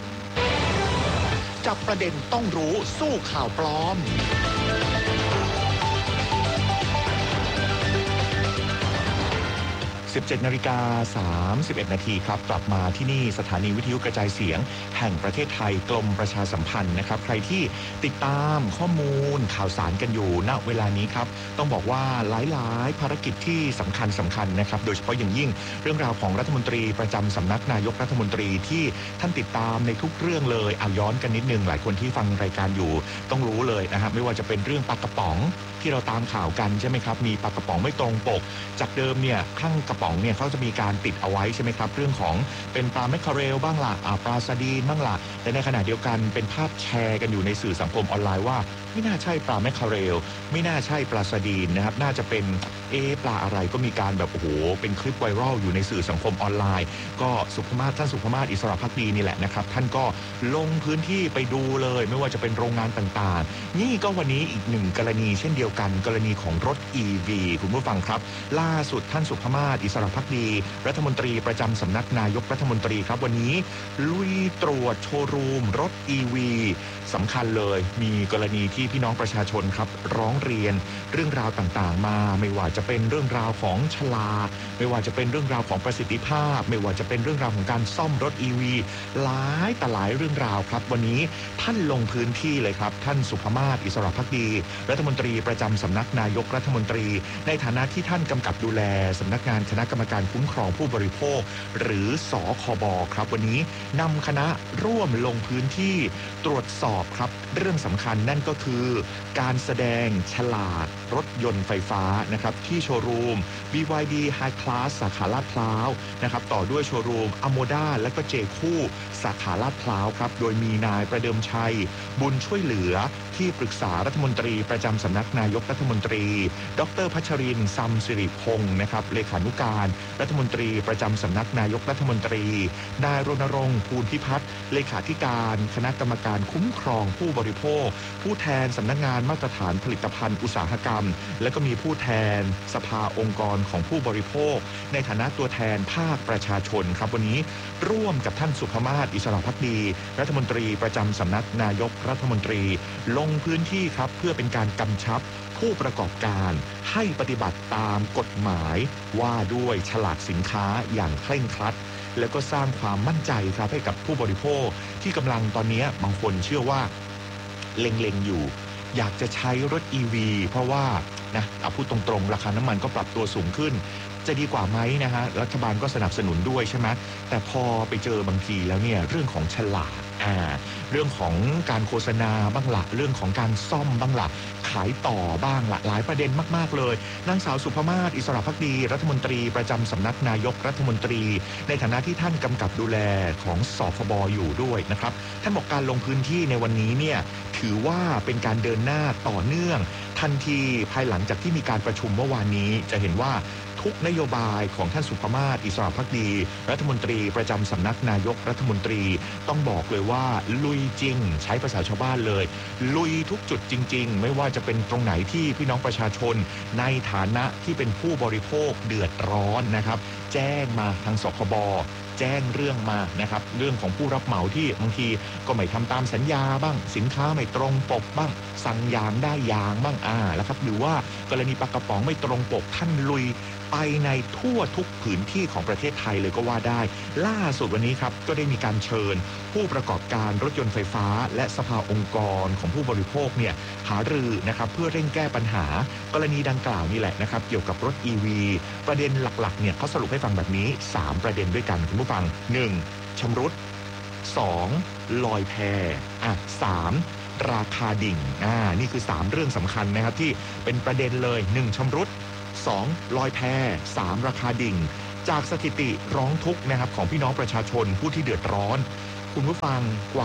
จับประเด็นต้องรู้สู้ข่าวปลอม17:31 นาทีครับกลับมาที่นี่สถานีวิทยุกระจายเสียงแห่งประเทศไทยกรมประชาสัมพันธ์นะครับใครที่ติดตามข้อมูลข่าวสารกันอยู่ณเวลานี้ครับต้องบอกว่าหลายๆภารกิจที่สำคัญนะครับโดยเฉพาะอย่างยิ่งเรื่องราวของรัฐมนตรีประจำสำนักนายกรัฐมนตรีที่ท่านติดตามในทุกเรื่องเลยย้อนกันนิดนึงหลายคนที่ฟังรายการอยู่ต้องรู้เลยนะครับไม่ว่าจะเป็นเรื่องปลากระป๋องที่เราตามข่าวกันใช่ไหมครับมีปลากระป๋องไม่ตรงปกจากเดิมเนี่ยข้างกระป๋องเนี่ยเขาจะมีการติดเอาไว้ใช่ไหมครับเรื่องของเป็นปลาแมคเคอเรลบ้างล่ะปลาซาร์ดีนบ้างล่ะแต่ในขณะเดียวกันเป็นภาพแชร์กันอยู่ในสื่อสังคมออนไลน์ว่าไม่น่าใช่ปลาแมคคาเรลไม่น่าใช่ปลาสดีนนะครับน่าจะเป็นปลาอะไรก็มีการแบบโอ้โหเป็นคลิปไวรัลอยู่ในสื่อสังคมออนไลน์ก็ท่านสุภมาศอิสระภักดีนี่แหละนะครับท่านก็ลงพื้นที่ไปดูเลยไม่ว่าจะเป็นโรงงานต่างๆนี่ก็วันนี้อีกหนึ่งกรณีเช่นเดียวกันกรณีของรถ EV คุณผู้ฟังครับล่าสุดท่านสุภมาศอิสระภักดีรัฐมนตรีประจำสำนักนายกรัฐมนตรีครับวันนี้ลุยตรวจโชว์รูมรถ EV สำคัญเลยมีกรณีที่พี่น้องประชาชนครับร้องเรียนเรื่องราวต่างๆมาไม่ว่าจะเป็นเรื่องราวของฉลากไม่ว่าจะเป็นเรื่องราวของประสิทธิภาพไม่ว่าจะเป็นเรื่องราวของการซ่อมรถ EV หลายต่อหลายเรื่องราวครับวันนี้ท่านลงพื้นที่เลยครับท่านสุภมาศอิสระภักดีรัฐมนตรีประจำสำนักนายกรัฐมนตรีในฐานะที่ท่านกำกับดูแลสำนักงานคณะกรรมการคุ้มครองผู้บริโภคหรือสคบครับวันนี้นำคณะร่วมลงพื้นที่ตรวจสอบครับเรื่องสำคัญนั่นก็คือการแสดงฉลากรถยนต์ไฟฟ้านะครับที่โชว์รูม BYD High Class สาขาลาดพร้าวนะครับต่อด้วยโชว์รูม Amoda และก็เจคู่สาขาลาดพร้าวครับโดยมีนายประเดิมชัยบุญช่วยเหลือที่ปรึกษารัฐมนตรีประจำสำนักนายกรัฐมนตรีดร.พัชรินทร์ซัมสิริพงศ์นะครับเลขานุการรัฐมนตรีประจำสำนักนายกรัฐมนตรีนายรณรงค์ภูลพิพัฒน์เลขาธิการคณะกรรมการคุ้มครองผู้บริโภคผู้แทนสำนักงานมาตรฐานผลิตภัณฑ์อุตสาหกรรมและก็มีผู้แทนสภาองค์กรของผู้บริโภคในฐานะตัวแทนภาคประชาชนครับวันนี้ร่วมกับท่านสุภมาศอิสระภักดีรัฐมนตรีประจำสำนักนายกรัฐมนตรีลงพื้นที่ครับเพื่อเป็นการกำชับผู้ประกอบการให้ปฏิบัติตามกฎหมายว่าด้วยฉลากสินค้าอย่างเคร่งครัดแล้วก็สร้างความมั่นใจครับให้กับผู้บริโภคที่กำลังตอนนี้บางคนเชื่อว่าเล็งๆอยู่อยากจะใช้รถ EV เพราะว่านะพูดตรงๆราคาน้ำมันก็ปรับตัวสูงขึ้นจะดีกว่าไหมนะฮะรัฐบาลก็สนับสนุนด้วยใช่ไหมแต่พอไปเจอบางทีแล้วเนี่ยเรื่องของฉลากเรื่องของการโฆษณาบ้างละเรื่องของการซ่อมบ้างละขายต่อบ้างละหลายประเด็นมากๆเลยนางสาวสุภมาศอิสระภักดีรัฐมนตรีประจำสำนักนายกรัฐมนตรีในฐานะที่ท่านกำกับดูแลของสคบอยู่ด้วยนะครับท่านบอกการลงพื้นที่ในวันนี้เนี่ยถือว่าเป็นการเดินหน้าต่อเนื่องทันทีภายหลังจากที่มีการประชุมเมื่อวานนี้จะเห็นว่าทุกนโยบายของท่านสุภมาศอิสระภักดีรัฐมนตรีประจำสำนักนายกรัฐมนตรีต้องบอกเลยว่าลุยจริงใช้ภาษาชาวบ้านเลยลุยทุกจุดจริงๆไม่ว่าจะเป็นตรงไหนที่พี่น้องประชาชนในฐานะที่เป็นผู้บริโภคเดือดร้อนนะครับแจ้งมาทางสคบแจ้งเรื่องมานะครับเรื่องของผู้รับเหมาที่บางทีก็ไม่ทำตามสัญญาบ้างสินค้าไม่ตรงปกบ้างสั่งยางได้ยางบ้างแล้วครับหรือว่ากรณีปลากระป๋องไม่ตรงปกท่านลุยไปในทั่วทุกพื้นที่ของประเทศไทยเลยก็ว่าได้ล่าสุดวันนี้ครับก็ได้มีการเชิญผู้ประกอบการรถยนต์ไฟฟ้าและสภาองค์กรของผู้บริโภคเนี่ยหารือนะครับเพื่อเร่งแก้ปัญหากรณีดังกล่าวนี่แหละนะครับเกี่ยวกับรถ EV ประเด็นหลักๆเนี่ยเขาสรุปให้ฟังแบบนี้3ประเด็นด้วยกันคุณผู้ฟัง1ชำรุด2ลอยแพ3ราคาดิ่งนี่คือ3เรื่องสำคัญนะครับที่เป็นประเด็นเลย1ชำรุด2ลอยแพ3ราคาดิ่งจากสถิติร้องทุกข์นะครับของพี่น้องประชาชนผู้ที่เดือดร้อนคุณผู้ฟังกว่า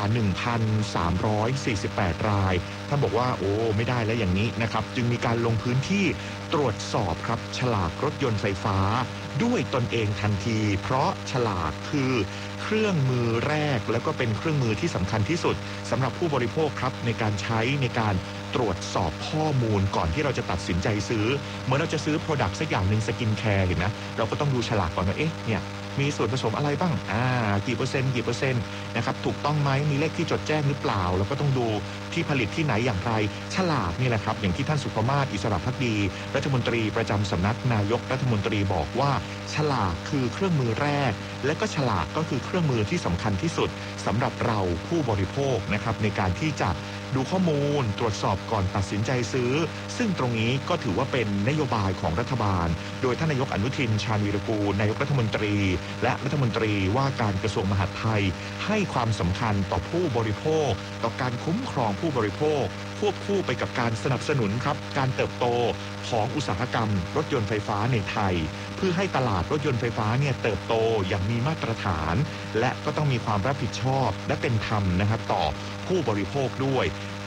1,348 รายท่านบอกว่าโอ้ไม่ได้แล้วอย่างนี้นะครับจึงมีการลงพื้นที่ตรวจสอบครับฉลากรถยนต์ไฟฟ้าด้วยตนเองทันทีเพราะฉลากคือเครื่องมือแรกแล้วก็เป็นเครื่องมือที่สำคัญที่สุดสำหรับผู้บริโภคครับในการใช้ในการตรวจสอบข้อมูลก่อนที่เราจะตัดสินใจซื้อเมื่อเราจะซื้อ Product สักอย่างหนึ่งสกินแคร์เห็นนะเราก็ต้องดูฉลากก่อนว่าเนี่ยมีส่วนผสมอะไรบ้างกี่เปอร์เซ็นต์นะครับถูกต้องไหมมีเลขที่จดแจ้งหรือเปล่าแล้วก็ต้องดูที่ผลิตที่ไหนอย่างไรฉลากนี่แหละครับอย่างที่ท่านสุภมาศอิสระภักดีรัฐมนตรีประจำสำนักนายกรัฐมนตรีบอกว่าฉลากคือเครื่องมือแรกและก็ฉลากก็คือเครื่องมือที่สำคัญที่สุดสำหรับเราผู้บริโภคนะครับในการที่จะดูข้อมูลตรวจสอบก่อนตัดสินใจซื้อซึ่งตรงนี้ก็ถือว่าเป็นนโยบายของรัฐบาลโดยท่านนายกอนุทินชาญวีรกูลนายกรัฐมนตรีและรัฐมนตรีว่าการกระทรวงมหาดไทยให้ความสำคัญต่อผู้บริโภคต่อการคุ้มครองผู้บริโภคควบคู่ไปกับการสนับสนุนครับการเติบโตของอุตสาหกรรมรถยนต์ไฟฟ้าในไทยเพื่อให้ตลาดรถยนต์ไฟฟ้าเนี่ยเติบโตอย่างมีมาตรฐานและก็ต้องมีความรับผิดชอบและเป็นธรรมนะครับต่อผู้บริโภคด้วย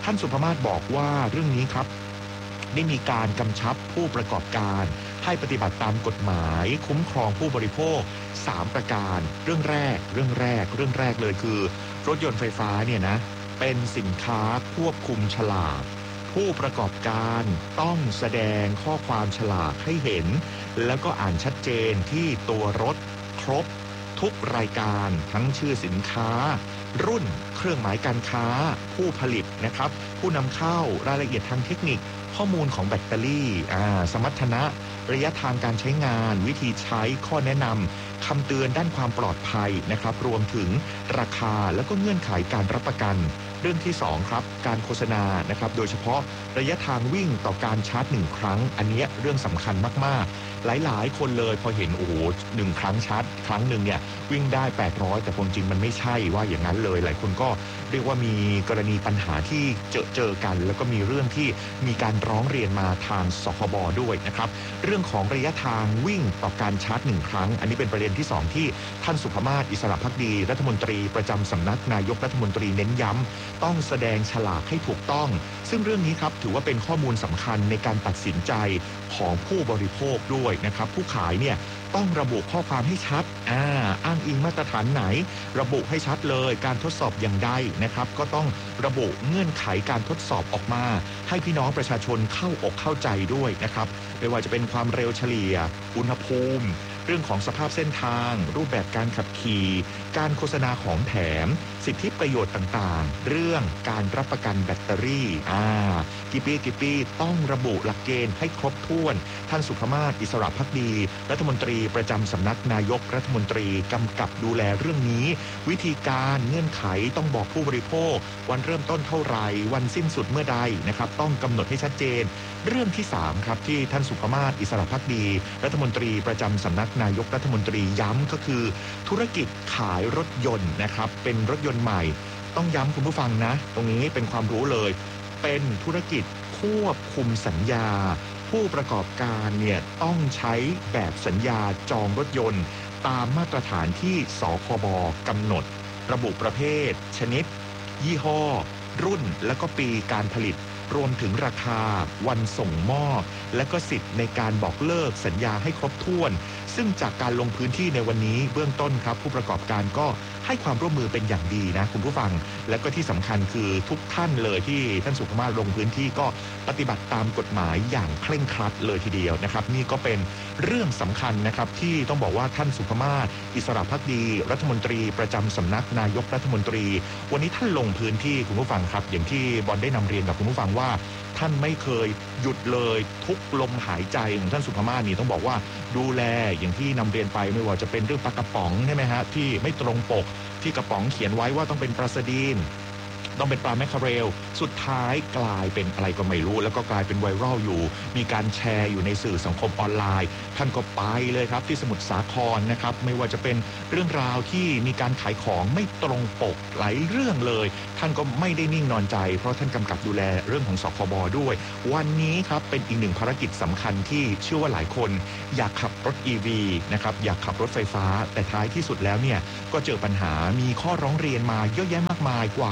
ท่านสุภมาศบอกว่าเรื่องนี้ครับได้มีการกำชับผู้ประกอบการให้ปฏิบัติตามกฎหมายคุ้มครองผู้บริโภค3ประการเรื่องแรกเลยคือรถยนต์ไฟฟ้าเนี่ยนะเป็นสินค้าควบคุมฉลากผู้ประกอบการต้องแสดงข้อความฉลากให้เห็นแล้วก็อ่านชัดเจนที่ตัวรถครบทุกรายการทั้งชื่อสินค้ารุ่นเครื่องหมายการค้าผู้ผลิตนะครับผู้นำเข้ารายละเอียดทางเทคนิคข้อมูลของแบตเตอรี่สมรรถนะระยะทางการใช้งานวิธีใช้ข้อแนะนำคำเตือนด้านความปลอดภัยนะครับรวมถึงราคาแล้วก็เงื่อนไขการรับประกันเรื่องที่2ครับการโฆษณานะครับโดยเฉพาะระยะทางวิ่งต่อการชาร์จ1ครั้งอันนี้เรื่องสำคัญมากๆหลายคนเลยพอเห็นโอ้โห1ครั้งชาร์จครั้งหนึ่งเนี่ยวิ่งได้800แต่ความจริงมันไม่ใช่ว่าอย่างนั้นเลยหลายคนก็เรียกว่ามีกรณีปัญหาที่เจอกันแล้วก็มีเรื่องที่มีการร้องเรียนมาทางสคบด้วยนะครับเรื่องของระยะทางวิ่งต่อการชาร์จ1ครั้งอันนี้เป็นประเด็นที่2ที่ท่านสุภมาศอิสระภักดีรัฐมนตรีประจำสำนักนายกรัฐมนตรีเน้นย้ำต้องแสดงฉลากให้ถูกต้องซึ่งเรื่องนี้ครับถือว่าเป็นข้อมูลสำคัญในการตัดสินใจของผู้บริโภคด้วยนะครับผู้ขายเนี่ยต้องระบุข้อความให้ชัดอ้างอิงมาตรฐานไหนระบุให้ชัดเลยการทดสอบอย่างใดนะครับก็ต้องระบุเงื่อนไขการทดสอบออกมาให้พี่น้องประชาชนเข้าอกเข้าใจด้วยนะครับไม่ว่าจะเป็นความเร็วเฉลี่ยอุณหภูมิเรื่องของสภาพเส้นทางรูปแบบการขับขี่การโฆษณาของแถมสิทธิประโยชน์ต่างๆเรื่องการรับประกันแบตเตอรี่กี่ปีต้องระบุหลักเกณฑ์ให้ครบถ้วนท่านสุภมาศอิสระภักดีรัฐมนตรีประจำสำนักนายกรัฐมนตรีกำกับดูแลเรื่องนี้วิธีการเงื่อนไขต้องบอกผู้บริโภควันเริ่มต้นเท่าไหร่วันสิ้นสุดเมื่อใดนะครับต้องกำหนดให้ชัดเจนเรื่องที่3ครับที่ท่านสุภมาศอิสระภักดีรัฐมนตรีประจำสำนักนายกรัฐมนตรีย้ำก็คือธุรกิจขายรถยนต์นะครับเป็นรถยนต์ใหม่ต้องย้ำคุณผู้ฟังนะตรงนี้เป็นความรู้เลยเป็นธุรกิจควบคุมสัญญาผู้ประกอบการเนี่ยต้องใช้แบบสัญญาจองรถยนต์ตามมาตรฐานที่สคบ.กำหนดระบุประเภทชนิดยี่ห้อรุ่นและก็ปีการผลิตรวมถึงราคาวันส่งมอบและก็สิทธิ์ในการบอกเลิกสัญญาให้ครบถ้วนซึ่งจากการลงพื้นที่ในวันนี้เบื้องต้นครับผู้ประกอบการก็ให้ความร่วมมือเป็นอย่างดีนะคุณผู้ฟังและก็ที่สำคัญคือทุกท่านเลยที่ท่านสุภมาศลงพื้นที่ก็ปฏิบัติตามกฎหมายอย่างเคร่งครัดเลยทีเดียวนะครับนี่ก็เป็นเรื่องสำคัญนะครับที่ต้องบอกว่าท่านสุภมาศอิสระภักดีรัฐมนตรีประจำสำนักนายกรัฐมนตรีวันนี้ท่านลงพื้นที่คุณผู้ฟังครับอย่างที่บอลได้นำเรียนกับคุณผู้ฟังว่าท่านไม่เคยหยุดเลยทุกลมหายใจของท่านสุภมาศนี่ต้องบอกว่าดูแลอย่างที่นำเรียนไปไม่ว่าจะเป็นเรื่องปลากระป๋องใช่ไหมฮะที่ไม่ตรงปกที่กระป๋องเขียนไว้ว่าต้องเป็นปลาสดีนต้องเป็นปลาแมคคาเรลสุดท้ายกลายเป็นอะไรก็ไม่รู้แล้วก็กลายเป็นไวรัลอยู่มีการแชร์อยู่ในสื่อสังคมออนไลน์ท่านก็ไปเลยครับที่สมุทรสาครนะครับไม่ว่าจะเป็นเรื่องราวที่มีการขายของไม่ตรงปกหลายเรื่องเลยท่านก็ไม่ได้นิ่งนอนใจเพราะท่านกำกับดูแลเรื่องของสคบ.ด้วยวันนี้ครับเป็นอีกหนึ่งภารกิจสำคัญที่เชื่อว่าหลายคนอยากขับรถ EV นะครับอยากขับรถไฟฟ้าแต่ท้ายที่สุดแล้วเนี่ยก็เจอปัญหามีข้อร้องเรียนมาเยอะแยะมากมายกว่า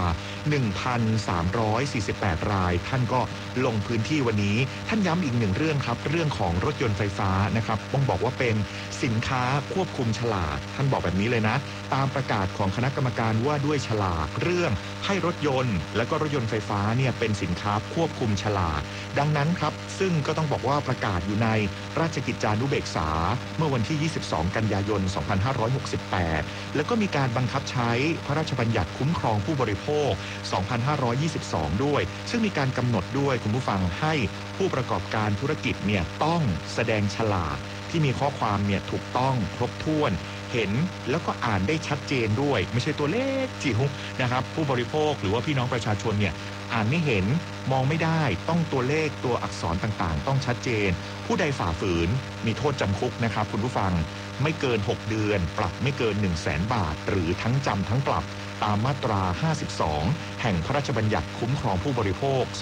1,348 รายท่านก็ลงพื้นที่วันนี้ท่านย้ำอีกหนึ่งเรื่องครับเรื่องของรถยนต์ไฟฟ้านะครับต้องบอกว่าเป็นสินค้าควบคุมฉลากท่านบอกแบบนี้เลยนะตามประกาศของคณะกรรมการว่าด้วยฉลากเรื่องให้รถยนต์และก็รถยนต์ไฟฟ้าเนี่ยเป็นสินค้าควบคุมฉลากดังนั้นครับซึ่งก็ต้องบอกว่าประกาศอยู่ในราชกิจจานุเบกษาเมื่อวันที่ 22 กันยายน 2568 แล้วก็มีการบังคับใช้พระราชบัญญัติคุ้มครองผู้บริโภค 2522 ด้วยซึ่งมีการกำหนดด้วยคุณผู้ฟังให้ผู้ประกอบการธุรกิจเนี่ยต้องแสดงฉลากที่มีข้อความเนี่ยถูกต้องครบถ้วนเห็นแล้วก็อ่านได้ชัดเจนด้วยไม่ใช่ตัวเลขจิ๋วนะครับผู้บริโภคหรือว่าพี่น้องประชาชนเนี่ยอ่านไม่เห็นมองไม่ได้ต้องตัวเลขตัวอักษรต่างๆต้องชัดเจนผู้ใดฝ่าฝืนมีโทษจำคุกนะครับคุณผู้ฟังไม่เกิน6เดือนปรับไม่เกิน 100,000 บาทหรือทั้งจำทั้งปรับตามมาตรา 52 แห่งพระราชบัญญัติคุ้มครองผู้บริโภค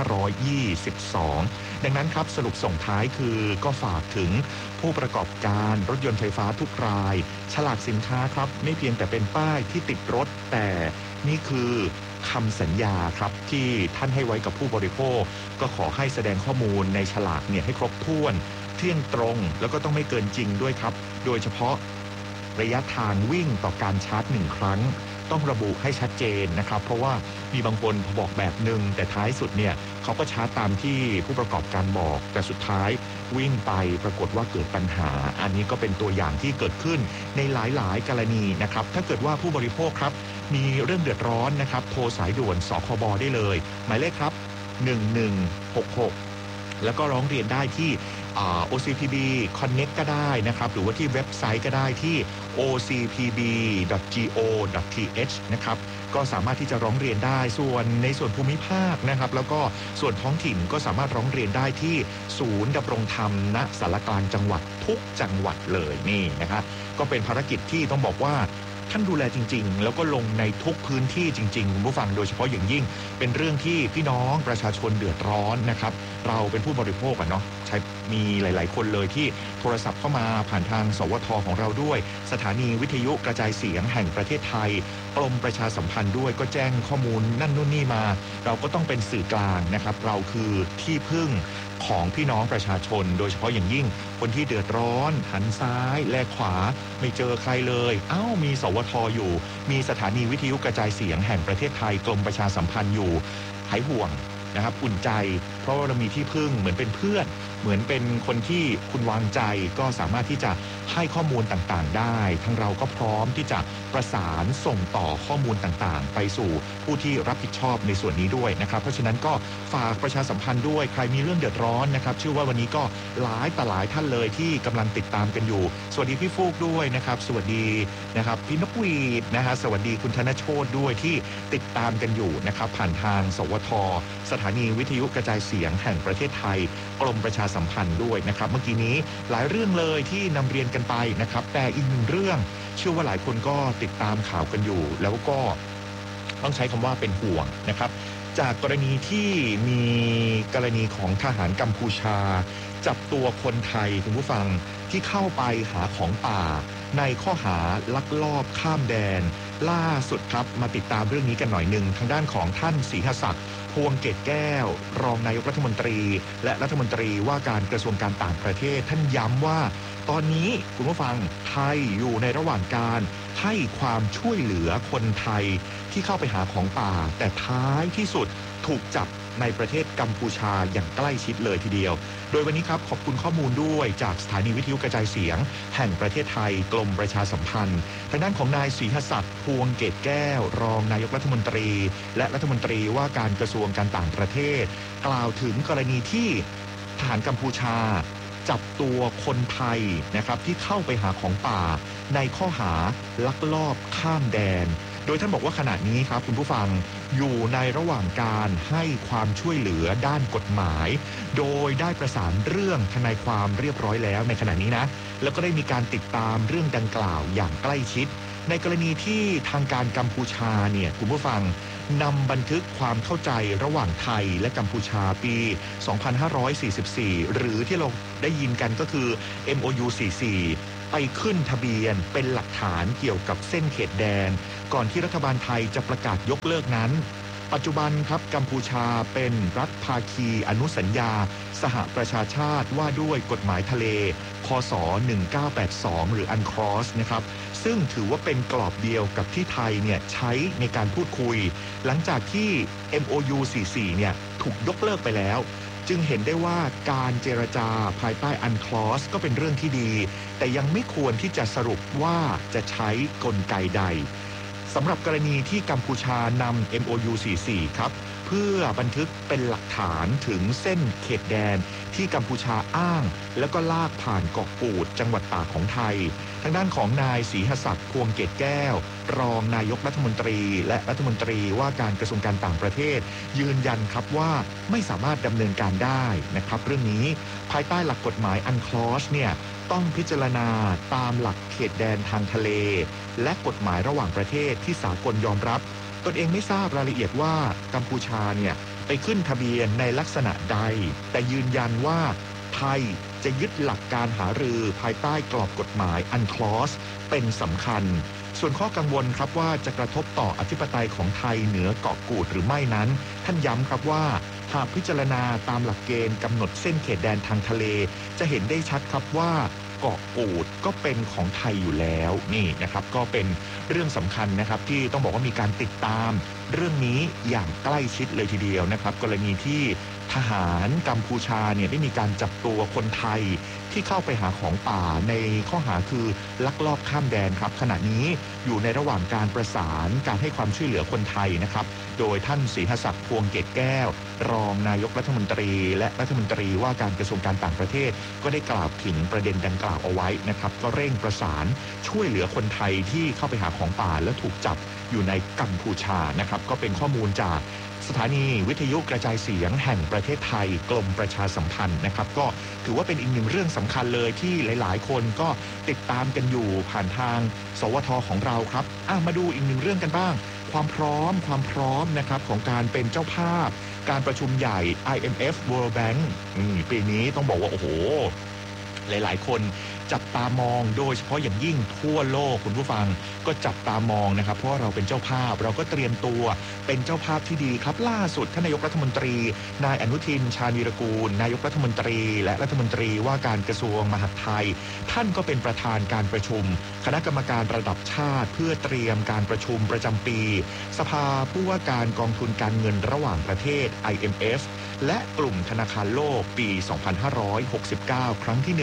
2522 ดังนั้นครับสรุปส่งท้ายคือก็ฝากถึงผู้ประกอบการรถยนต์ไฟฟ้าทุกรายฉลากสินค้าครับไม่เพียงแต่เป็นป้ายที่ติดรถแต่นี่คือคำสัญญาครับที่ท่านให้ไว้กับผู้บริโภคก็ขอให้แสดงข้อมูลในฉลากเนี่ยให้ครบถ้วนเที่ยงตรงแล้วก็ต้องไม่เกินจริงด้วยครับโดยเฉพาะระยะทางวิ่งต่อการชาร์จ1ครั้งต้องระบุให้ชัดเจนนะครับเพราะว่ามีบางคนบอกแบบหนึ่งแต่ท้ายสุดเนี่ยเขาก็ชาร์จตามที่ผู้ประกอบการบอกแต่สุดท้ายวิ่งไปปรากฏว่าเกิดปัญหาอันนี้ก็เป็นตัวอย่างที่เกิดขึ้นในหลายๆกรณีนะครับถ้าเกิดว่าผู้บริโภคครับมีเรื่องเดือดร้อนนะครับโทรสายด่วนสคบได้เลยหมายเลขครับ1166แล้วก็ร้องเรียนได้ที่OCPB Connect ก็ได้นะครับหรือว่าที่เว็บไซต์ก็ได้ที่ ocpb.go.th นะครับก็สามารถที่จะร้องเรียนได้ส่วนในส่วนภูมิภาคนะครับแล้วก็ส่วนท้องถิ่นก็สามารถร้องเรียนได้ที่ศูนย์ดำรงธรรมณสารกลางจังหวัดทุกจังหวัดเลยนี่นะครับก็เป็นภารกิจที่ต้องบอกว่าท่านดูแลจริงๆแล้วก็ลงในทุกพื้นที่จริงๆคุณผู้ฟังโดยเฉพาะอย่างยิ่งเป็นเรื่องที่พี่น้องประชาชนเดือดร้อนนะครับเราเป็นผู้บริโภคเนาะใช้มีหลายๆคนเลยที่โทรศัพท์เข้ามาผ่านทางสวทของเราด้วยสถานีวิทยุกระจายเสียงแห่งประเทศไทยกรมประชาสัมพันธ์ด้วยก็แจ้งข้อมูลนั่นนู่นนี่มาเราก็ต้องเป็นสื่อกลางนะครับเราคือที่พึ่งของพี่น้องประชาชนโดยเฉพาะอย่างยิ่งคนที่เดือดร้อนหันซ้ายแลขวาไม่เจอใครเลยมีสวทอยู่มีสถานีวิทยุกระจายเสียงแห่งประเทศไทยกรมประชาสัมพันธ์อยู่หายห่วงนะครับอุ่นใจเพราะว่าเรามีที่พึ่งเหมือนเป็นเพื่อนเหมือนเป็นคนที่คุณวางใจก็สามารถที่จะให้ข้อมูลต่างๆได้ทั้งเราก็พร้อมที่จะประสานส่งต่อข้อมูลต่างๆไปสู่ผู้ที่รับผิดชอบในส่วนนี้ด้วยนะครับเพราะฉะนั้นก็ฝากประชาสัมพันธ์ด้วยใครมีเรื่องเดือดร้อนนะครับเชื่อว่าวันนี้ก็หลายต่อหลายท่านเลยที่กำลังติดตามกันอยู่สวัสดีพี่ฟูกด้วยนะครับสวัสดีนะครับพี่นกหวีดนะฮะสวัสดีคุณธนโชติด้วยที่ติดตามกันอยู่นะครับผ่านทางสวทสถานีวิทยุกระจายเสียงแห่งประเทศไทยกรมประชาสัมพันธ์ด้วยนะครับเมื่อกี้นี้หลายเรื่องเลยที่นำเรียนกันไปนะครับแต่อีกหนึ่งเรื่องเชื่อว่าหลายคนก็ติดตามข่าวกันอยู่แล้วก็ต้องใช้คำว่าเป็นห่วงนะครับจากกรณีที่มีกรณีของทหารกัมพูชาจับตัวคนไทยคุณผู้ฟังที่เข้าไปหาของป่าในข้อหาลักลอบข้ามแดนล่าสุดครับมาติดตามเรื่องนี้กันหน่อยหนึ่งทางด้านของท่านศรีหศักดิ์พวงเกตแก้วรองนายกรัฐมนตรีและรัฐมนตรีว่าการกระทรวงการต่างประเทศท่านย้ำว่าตอนนี้คุณผู้ฟังไทยอยู่ในระหว่างการให้ความช่วยเหลือคนไทยที่เข้าไปหาของป่าแต่ท้ายที่สุดถูกจับในประเทศกัมพูชาอย่างใกล้ชิดเลยทีเดียวโดยวันนี้ครับขอบคุณข้อมูลด้วยจากสถานีวิทยุกระจายเสียงแห่งประเทศไทยกรมประชาสัมพันธ์ทางด้านของนายศรีหศักดิ์พวงเกตแก้วรองนายกรัฐมนตรีและรัฐมนตรีว่าการกระทรวงการต่างประเทศกล่าวถึงกรณีที่ทหารกัมพูชาจับตัวคนไทยนะครับที่เข้าไปหาของป่าในข้อหาลักลอบข้ามแดนโดยท่านบอกว่าขณะนี้ครับคุณผู้ฟังอยู่ในระหว่างการให้ความช่วยเหลือด้านกฎหมายโดยได้ประสานเรื่องทนายความเรียบร้อยแล้วในขณะนี้นะแล้วก็ได้มีการติดตามเรื่องดังกล่าวอย่างใกล้ชิดในกรณีที่ทางการกัมพูชาเนี่ยคุณผู้ฟังนำบันทึกความเข้าใจระหว่างไทยและกัมพูชาปี 2544 หรือที่เราได้ยินกันก็คือ MOU 44ไปขึ้นทะเบียนเป็นหลักฐานเกี่ยวกับเส้นเขตแดนก่อนที่รัฐบาลไทยจะประกาศยกเลิกนั้นปัจจุบันครับกัมพูชาเป็นรัฐภาคีอนุสัญญาสหประชาชาติว่าด้วยกฎหมายทะเลคศ 1982 หรือ UNCLOS นะครับซึ่งถือว่าเป็นกรอบเดียวกับที่ไทยเนี่ยใช้ในการพูดคุยหลังจากที่ MOU 44 เนี่ยถูกยกเลิกไปแล้วจึงเห็นได้ว่าการเจรจาภายใต้ UNCLOS ก็เป็นเรื่องที่ดีแต่ยังไม่ควรที่จะสรุปว่าจะใช้กลไกใดสำหรับกรณีที่กัมพูชานำ MOU 44 ครับเพื่อบันทึกเป็นหลักฐานถึงเส้นเขตแดนที่กัมพูชาอ้างแล้วก็ลากผ่านเกาะกูดจังหวัดตากของไทยทางด้านของนายศรีหศักดิ์พวงเกตแก้วรองนายกรัฐมนตรีและรัฐมนตรีว่าการกระทรวงการต่างประเทศยืนยันครับว่าไม่สามารถดำเนินการได้นะครับเรื่องนี้ภายใต้หลักกฎหมาย UNCLOS เนี่ยต้องพิจารณาตามหลักเขตแดนทางทะเลและกฎหมายระหว่างประเทศที่สากลยอมรับตนเองไม่ทราบรายละเอียดว่ากัมพูชาเนี่ยไปขึ้นทะเบียนในลักษณะใดแต่ยืนยันว่าไทยจะยึดหลักการหารือภายใต้กรอบกฎหมาย UNCLOS เป็นสำคัญส่วนข้อกังวลครับว่าจะกระทบต่ออธิปไตยของไทยเหนือเกาะกูดหรือไม่นั้นท่านย้ำครับว่าหากพิจารณาตามหลักเกณฑ์กำหนดเส้นเขตแดนทางทะเลจะเห็นได้ชัดครับว่าเกาะกูดก็เป็นของไทยอยู่แล้วนี่นะครับก็เป็นเรื่องสำคัญนะครับที่ต้องบอกว่ามีการติดตามเรื่องนี้อย่างใกล้ชิดเลยทีเดียวนะครับกรณีที่ทหารกัมพูชาเนี่ยได้มีการจับตัวคนไทยที่เข้าไปหาของป่าในข้อหาคือลักลอบข้ามแดนครับขณะนี้อยู่ในระหว่างการประสานการให้ความช่วยเหลือคนไทยนะครับโดยท่านศรีหศักดิ์พวงเกตแก้วรองนายกรัฐมนตรีและรัฐมนตรีว่าการกระทรวงการต่างประเทศก็ได้กล่าวถึงประเด็นดังกล่าวเอาไว้นะครับก็เร่งประสานช่วยเหลือคนไทยที่เข้าไปหาของป่าและถูกจับอยู่ในกัมพูชานะครับก็เป็นข้อมูลจากสถานีวิทยุกระจายเสียงแห่งประเทศไทยกรมประชาสัมพันธ์นะครับก็ถือว่าเป็นอีกหนึ่งเรื่องสำคัญเลยที่หลายๆคนก็ติดตามกันอยู่ผ่านทางสวทของเราครับมาดูอีกหนึ่งเรื่องกันบ้างความพร้อมนะครับของการเป็นเจ้าภาพการประชุมใหญ่ IMF World Bank ปีนี้ต้องบอกว่าโอ้โหหลายๆคนจับตามองโดยเฉพาะอย่างยิ่งทั่วโลกคุณผู้ฟังก็จับตามองนะครับเพราะเราเป็นเจ้าภาพเราก็เตรียมตัวเป็นเจ้าภาพที่ดีครับล่าสุดท่านนายกรัฐมนตรีนายอนุทินชาญวีรกูลนายกรัฐมนตรีและรัฐมนตรีว่าการกระทรวงมหาดไทยท่านก็เป็นประธานการประชุมคณะกรรมการระดับชาติเพื่อเตรียมการประชุมประจำปีสภาผู้ว่าการกองทุนการเงินระหว่างประเทศ IMF และกลุ่มธนาคารโลกปี 2569 ครั้งที่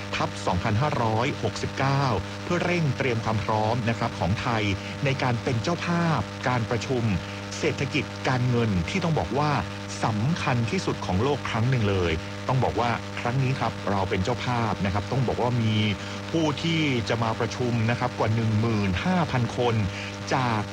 1/2569 เพื่อเร่งเตรียมความพร้อมนะครับของไทยในการเป็นเจ้าภาพการประชุมเศรษฐกิจการเงินที่ต้องบอกว่าสำคัญที่สุดของโลกครั้งหนึ่งเลยต้องบอกว่าครั้งนี้ครับเราเป็นเจ้าภาพนะครับต้องบอกว่ามีผู้ที่จะมาประชุมนะครับกว่า 15,000 คนจาก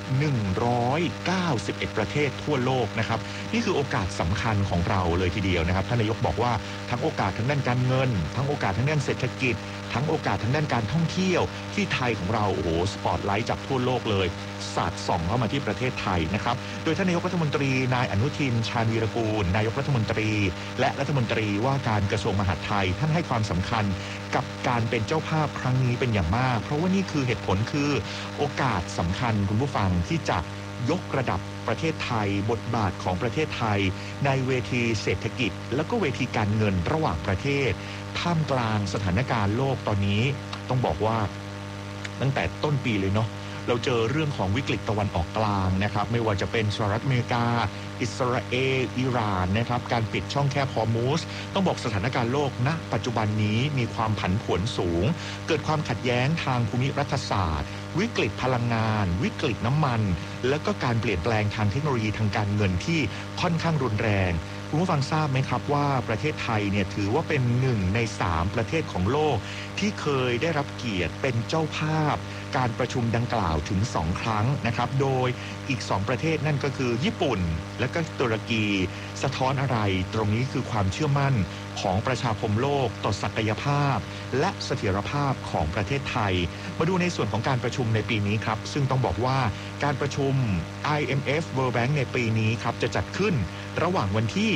191ประเทศทั่วโลกนะครับนี่คือโอกาสสำคัญของเราเลยทีเดียวนะครับท่านนายกบอกว่าทั้งโอกาสทางด้านการเงินทั้งโอกาสทางด้านเศรษฐกิจทั้งโอกาสทางด้านการท่องเที่ยวที่ไทยของเราโอ้โหสปอตไลท์จากทั่วโลกเลยสาดส่องเข้ามาที่ประเทศไทยนะครับโดยท่านนายกรัฐมนตรีนายอนุทินชาญวีรกูลนายกรัฐมนตรีและรัฐมนตรีว่าการกระทรวงมหาดไทยท่านให้ความสำคัญกับการเป็นเจ้าภาพครั้งนี้เป็นอย่างมากเพราะว่านี่คือเหตุผลคือโอกาสสำคัญคุณผู้ฟังที่จะยกระดับประเทศไทยบทบาทของประเทศไทยในเวทีเศรษฐกิจแล้วก็เวทีการเงินระหว่างประเทศท่ามกลางสถานการณ์โลกตอนนี้ต้องบอกว่าตั้งแต่ต้นปีเลยเนาะเราเจอเรื่องของวิกฤตตะวันออกกลางนะครับไม่ว่าจะเป็นสหรัฐอเมริกาอิสราเอลอิหร่านนะครับการปิดช่องแคบฮอร์มุสต้องบอกสถานการณ์โลกณปัจจุบันนี้มีความผันผวนสูงเกิดความขัดแย้งทางภูมิรัฐศาสตร์วิกฤตพลังงานวิกฤตน้ำมันและก็การเปลี่ยนแปลงทางเทคโนโลยีทางการเงินที่ค่อนข้างรุนแรงคุณผู้ฟังทราบไหมครับว่าประเทศไทยเนี่ยถือว่าเป็น1 ใน 3ประเทศของโลกที่เคยได้รับเกียรติเป็นเจ้าภาพการประชุมดังกล่าวถึง2 ครั้งนะครับโดยอีก2ประเทศนั่นก็คือญี่ปุ่นและก็ตุรกีสะท้อนอะไรตรงนี้คือความเชื่อมั่นของประชาคมโลกต่อศักยภาพและเสถียรภาพของประเทศไทยมาดูในส่วนของการประชุมในปีนี้ครับซึ่งต้องบอกว่าการประชุม IMF World Bank ในปีนี้ครับจะจัดขึ้นระหว่างวันที่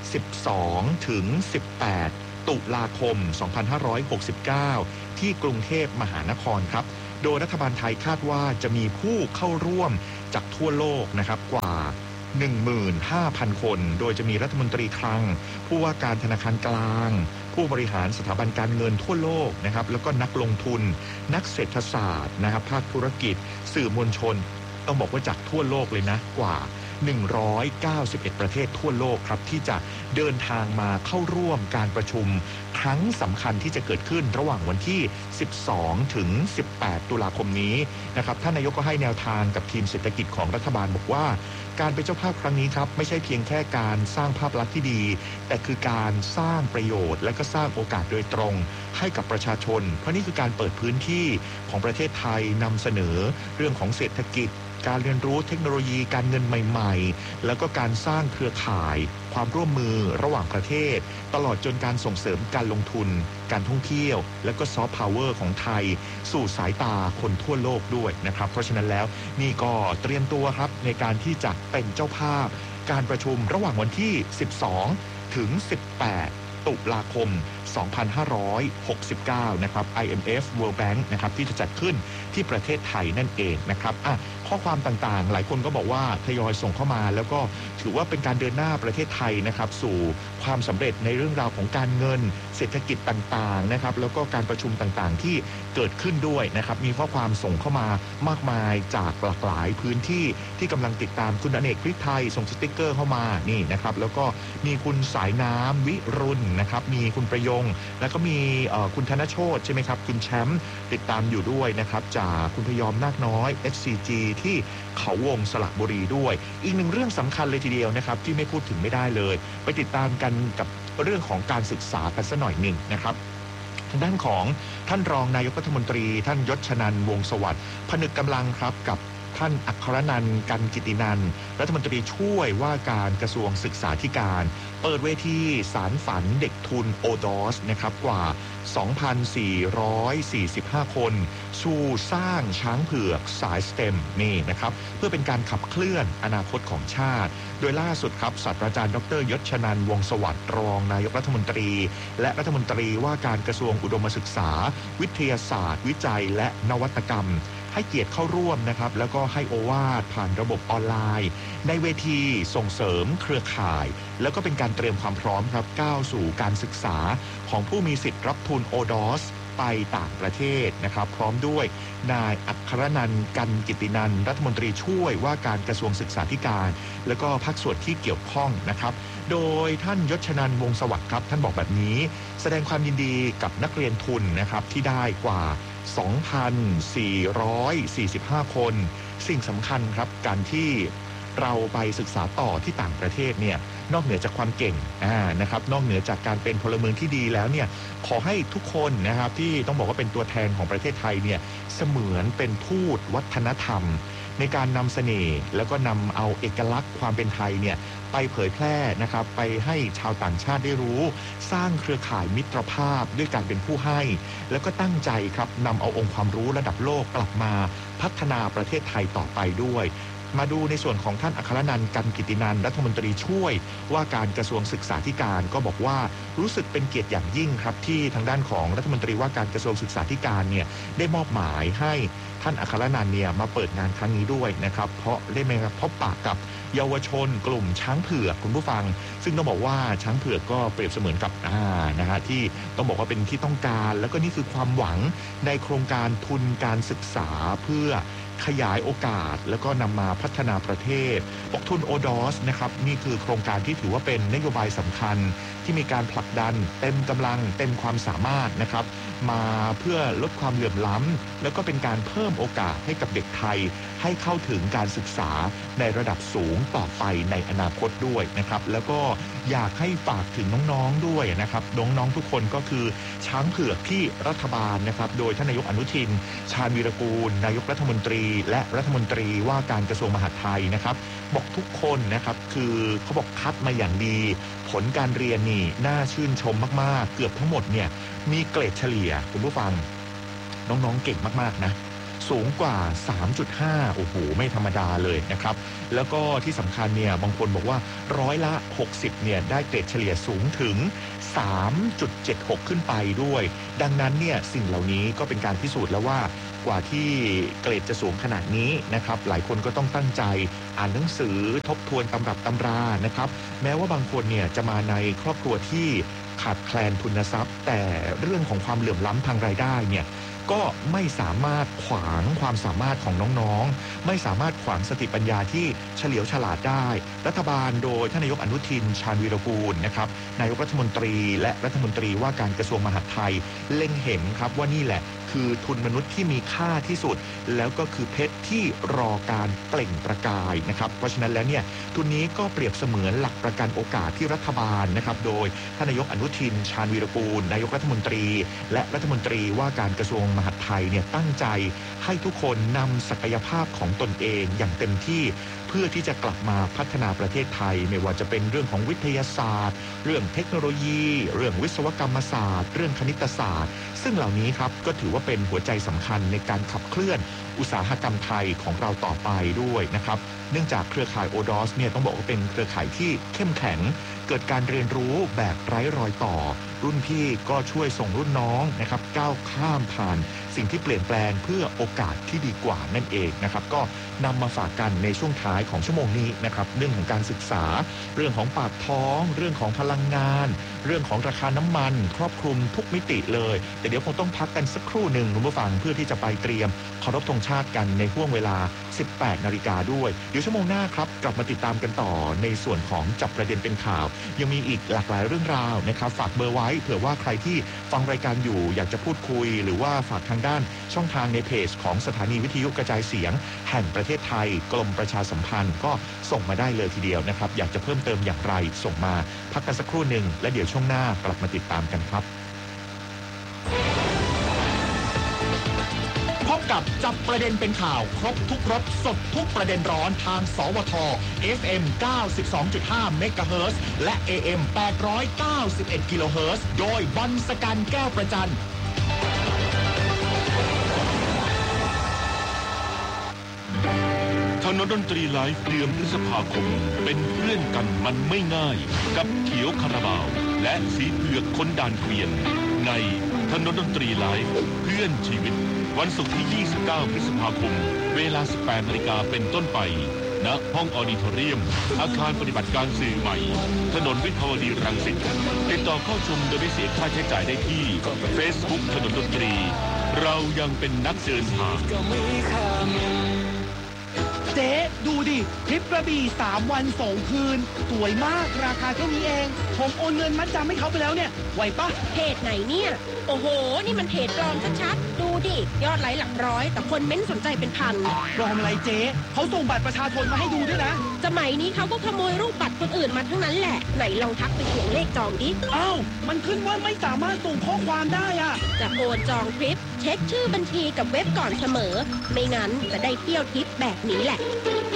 12 ถึง 18 ตุลาคม 2569 ที่กรุงเทพมหานครครับโดยรัฐบาลไทยคาดว่าจะมีผู้เข้าร่วมจากทั่วโลกนะครับกว่า 15,000 คนโดยจะมีรัฐมนตรีคลังผู้ว่าการธนาคารกลางผู้บริหารสถาบันการเงินทั่วโลกนะครับแล้วก็นักลงทุนนักเศรษฐศาสตร์นะครับภาคธุรกิจสื่อมวลชนต้องบอกว่าจากทั่วโลกเลยนะกว่า191ประเทศทั่วโลกครับที่จะเดินทางมาเข้าร่วมการประชุมครั้งสำคัญที่จะเกิดขึ้นระหว่างวันที่12 ถึง 18 ตุลาคมนี้นะครับท่านนายกก็ให้แนวทางกับทีมเศรษฐกิจของรัฐบาลบอกว่าการเป็นเจ้าภาพครั้งนี้ครับไม่ใช่เพียงแค่การสร้างภาพลักษณ์ที่ดีแต่คือการสร้างประโยชน์และก็สร้างโอกาสโดยตรงให้กับประชาชนเพราะนี่คือการเปิดพื้นที่ของประเทศไทยนำเสนอเรื่องของเศรษฐกิจการเรียนรู้เทคโนโลยีการเงินใหม่ๆแล้วก็การสร้างเครือข่ายความร่วมมือระหว่างประเทศตลอดจนการส่งเสริมการลงทุนการท่องเที่ยวและก็ซอฟต์พาวเวอร์ของไทยสู่สายตาคนทั่วโลกด้วยนะครับเพราะฉะนั้นแล้วนี่ก็เตรียมตัวครับในการที่จะเป็นเจ้าภาพการประชุมระหว่างวันที่12 ถึง 18 ตุลาคม 2569 นะครับ IMF World Bank นะครับที่จะจัดขึ้นที่ประเทศไทยนั่นเองนะครับข้อความต่างๆหลายคนก็บอกว่าทยอยส่งเข้ามาแล้วก็ถือว่าเป็นการเดินหน้าประเทศไทยนะครับสู่ความสำเร็จในเรื่องราวของการเงินเศรษฐกิจต่างๆนะครับแล้วก็การประชุมต่างๆที่เกิดขึ้นด้วยนะครับมีข้อความส่งเข้ามามากมายจากหลากหลายพื้นที่ที่กำลังติดตามคุณอเนกพริกไทยส่งสติ๊กเกอร์เข้ามานี่นะครับแล้วก็มีคุณสายน้ำวิรุณนะครับมีคุณประยงแล้วก็มีคุณธนโชติใช่ไหมครับคุณแชมป์ติดตามอยู่ด้วยนะครับจากคุณพยอมนาคน้อย SCG ที่เขาวงสระบุรีด้วยอีกหนึ่งเรื่องสำคัญเลยทีเดียวนะครับที่ไม่พูดถึงไม่ได้เลยไปติดตามกันกับเรื่องของการศึกษากันสักหน่อยหนึ่งนะครับทางด้านของท่านรองนายกรัฐมนตรีท่านยศชนันท์วงศ์สวัสดิ์ผนึกกำลังครับกับท่านอัครนันท์กันกิตินันท์รัฐมนตรีช่วยว่าการกระทรวงศึกษาธิการเปิดเวทีสารฝันเด็กทุนโอดอสนะครับกว่า 2,445 คนสู่สร้างช้างเผือกสายสเต็มนี่นะครับเพื่อเป็นการขับเคลื่อนอนาคตของชาติโดยล่าสุดครับศาสตราจารย์ดร.ยศชนันท์วงศ์สวัสดิ์รองนายกรัฐมนตรีและรัฐมนตรีว่าการกระทรวงอุดมศึกษาวิทยาศาสตร์วิจัยและนวัตกรรมให้เกียรติเข้าร่วมนะครับแล้วก็ให้โอวาทผ่านระบบออนไลน์ในเวทีส่งเสริมเครือข่ายแล้วก็เป็นการเตรียมความพร้อมครับก้าวสู่การศึกษาของผู้มีสิทธิ์รับทุนโอดอสไปต่างประเทศนะครับพร้อมด้วยนายอัครนันท์กันกิตินันท์รัฐมนตรีช่วยว่าการกระทรวงศึกษาธิการแล้วก็ภาคส่วนที่เกี่ยวข้องนะครับโดยท่านยศชนันท์วงศ์สวัสดิ์ครับท่านบอกแบบนี้แสดงความยินดีกับนักเรียนทุนนะครับที่ได้กว่า 2,445 คนสิ่งสำคัญครับการที่เราไปศึกษาต่อที่ต่างประเทศเนี่ยนอกเหนือจากความเก่งนะครับนอกเหนือจากการเป็นพลเมืองที่ดีแล้วเนี่ยขอให้ทุกคนนะครับที่ต้องบอกว่าเป็นตัวแทนของประเทศไทยเนี่ยเสมือนเป็นทูตวัฒนธรรมในการนำเสน่ห์แล้วก็นำเอาเอกลักษณ์ความเป็นไทยเนี่ยไปเผยแพร่นะครับไปให้ชาวต่างชาติได้รู้สร้างเครือข่ายมิตรภาพด้วยการเป็นผู้ให้แล้วก็ตั้งใจครับนำเอาองค์ความรู้ระดับโลกกลับมาพัฒนาประเทศไทยต่อไปด้วยมาดูในส่วนของท่านอัครนันท์กันกิตินันท์รัฐมนตรีช่วยว่าการกระทรวงศึกษาธิการก็บอกว่ารู้สึกเป็นเกียรติอย่างยิ่งครับที่ทางด้านของรัฐมนตรีว่าการกระทรวงศึกษาธิการเนี่ยได้มอบหมายให้ท่านอัครนันท์เนี่ยมาเปิดงานครั้งนี้ด้วยนะครับเพราะได้มาพบปะกับเยาวชนกลุ่มช้างเผือกคุณผู้ฟังซึ่งต้องบอกว่าช้างเผือกก็เปรียบเสมือนกับนะฮะที่ต้องบอกว่าเป็นที่ต้องการแล้วก็นี่คือความหวังในโครงการทุนการศึกษาเพื่อขยายโอกาสแล้วก็นำมาพัฒนาประเทศบอกทุนโอดอสนะครับนี่คือโครงการที่ถือว่าเป็นนโยบายสำคัญที่มีการผลักดันเต็มกำลังเต็มความสามารถนะครับมาเพื่อลดความเหลื่อมล้ำแล้วก็เป็นการเพิ่มโอกาสให้กับเด็กไทยให้เข้าถึงการศึกษาในระดับสูงต่อไปในอนาคตด้วยนะครับแล้วก็อยากให้ฝากถึงน้องๆด้วยนะครับน้องๆทุกคนก็คือช้างเผือกที่รัฐบาลนะครับโดยท่านนายกอนุทินชาญวีรกูลนายกรัฐมนตรีและรัฐมนตรีว่าการกระทรวงมหาดไทยนะครับบอกทุกคนนะครับคือเขาบอกคัดมาอย่างดีผลการเรียนนี่น่าชื่นชมมากๆเกือบทั้งหมดเนี่ยมีเกรดเฉลี่ยคุณผู้ฟังน้องๆเก่งมากๆนะสูงกว่า 3.5 โอ้โหไม่ธรรมดาเลยนะครับแล้วก็ที่สำคัญเนี่ยบางคนบอกว่า60%เนี่ยได้เกรดเฉลี่ยสูงถึง 3.76 ขึ้นไปด้วยดังนั้นเนี่ยสิ่งเหล่านี้ก็เป็นการพิสูจน์แล้วว่ากว่าที่เกรดจะสูงขนาดนี้นะครับหลายคนก็ต้องตั้งใจอ่านหนังสือทบทวนตำรับตำรานะครับแม้ว่าบางคนเนี่ยจะมาในครอบครัวที่ขาดแคลนทุนทรัพย์แต่เรื่องของความเหลื่อมล้ำทางรายได้เนี่ยก็ไม่สามารถขวางความสามารถของน้องๆไม่สามารถขวางสติปัญญาที่เฉลียวฉลาดได้รัฐบาลโดยท่านนายกอนุทินชาญวีรกูลนะครับนายกรัฐมนตรีและรัฐมนตรีว่าการกระทรวงมหาดไทยเล็งเห็นครับว่านี่แหละคือทุนมนุษย์ที่มีค่าที่สุดแล้วก็คือเพชรที่รอการเปล่งประกายนะครับเพราะฉะนั้นแล้วเนี่ยทุนนี้ก็เปรียบเสมือนหลักประกันโอกาสที่รัฐบาลนะครับโดยท่านนายกอนุทินชาญวีรกูลนายกรัฐมนตรีและรัฐมนตรีว่าการกระทรวงมหาดไทยเนี่ยตั้งใจให้ทุกคนนำศักยภาพของตนเองอย่างเต็มที่เพื่อที่จะกลับมาพัฒนาประเทศไทยไม่ว่าจะเป็นเรื่องของวิทยาศาสตร์เรื่องเทคโนโลยีเรื่องวิศวกรรมศาสตร์เรื่องคณิตศาสตร์ซึ่งเหล่านี้ครับก็ถือว่าเป็นหัวใจสำคัญในการขับเคลื่อนอุตสาหกรรมไทยของเราต่อไปด้วยนะครับเนื่องจากเครือข่ายโอดอสเนี่ยต้องบอกว่าเป็นเครือข่ายที่เข้มแข็งเกิดการเรียนรู้แบบไร้รอยต่อรุ่นพี่ก็ช่วยส่งรุ่นน้องนะครับก้าวข้ามผ่านสิ่งที่เปลี่ยนแปลงเพื่อโอกาสที่ดีกว่านั่นเองนะครับก็นำมาฝากกันในช่วงท้ายของชั่วโมงนี้นะครับเรื่องของการศึกษาเรื่องของปากท้องเรื่องของพลังงานเรื่องของราคาน้ำมันครอบคลุมทุกมิติเลยแต่เดี๋ยวคงต้องพักกันสักครู่หนึ่งคุณผู้ฟังเพื่อที่จะไปเตรียมเคารพธงชาติกันในห่วงเวลา 18 นาฬิกาด้วยเดี๋ยวชั่วโมงหน้าครับกลับมาติดตามกันต่อในส่วนของจับประเด็นเป็นข่าวยังมีอีกหลากหลายเรื่องราวนะครับฝากเบอร์ไว้เผื่อว่าใครที่ฟังรายการอยู่อยากจะพูดคุยหรือว่าฝากทางด้านช่องทางในเพจของสถานีวิทยุกระจายเสียงแห่งประเทศไทยกรมประชาสัมพันธ์ก็ส่งมาได้เลยทีเดียวนะครับอยากจะเพิ่มเติมอย่างไรส่งมาพักกันสักครู่หนึ่งและเดี๋ยวช่วงหน้ากลับมาติดตามกันครับพบกับจับประเด็นเป็นข่าวครบทุกรสสดทุกประเด็นร้อนทางสวท FM 92.5 เมกะเฮิรตซ์และ AM 891 กิโลเฮิรตซ์โดยบอลสกันแก้วประจันถนนดนตรีไลฟ์เดือนพฤษภาคมเป็นเพื่อนกันมันไม่ง่ายกับเขียวคาราบาวและสีเผือกคนด่านเกวียนในถนนดนตรีไลฟ์เพื่อนชีวิตวันศุกร์ที่ 29 พฤษภาคมเวลา 18 นาฬิกาเป็นต้นไปณห้องออดิทอเรียมอาคารปฏิบัติการสื่อใหม่ถนนวิภาวดีรังสิตติดต่อเข้าชมโดยไม่เสียค่าใช้จ่ายได้ที่ Facebook ถนนดนตรีเรายังเป็นนักเดินทางเจ๊ดูดิทริปกระบี่3 วัน 2 คืนสวยมากราคาแค่นี้เองผมโอนเงินมัดจำให้เขาไปแล้วเนี่ยไหวปะเพจไหนเนี่ยโอ้โหนี่มันเพจปลอมชัดๆดูดิยอดไลค์หลักร้อยแต่คนเม้นสนใจเป็นพันปลอมอะไรเจ๊เขาส่งบัตรประชาชนมาให้ดูด้วยนะสมัยนี้เขาก็ขโมยรูปบัตรคนอื่นมาทั้งนั้นแหละไหนลองทักไปเขียนเลขจองดิอ้าวมันขึ้นว่าไม่สามารถส่งข้อความได้อะจะโอนจองทริปเช็คชื่อบัญชีกับเว็บก่อนเสมอไม่งั้นจะได้เที่ยวทริปแบบนี้แหละ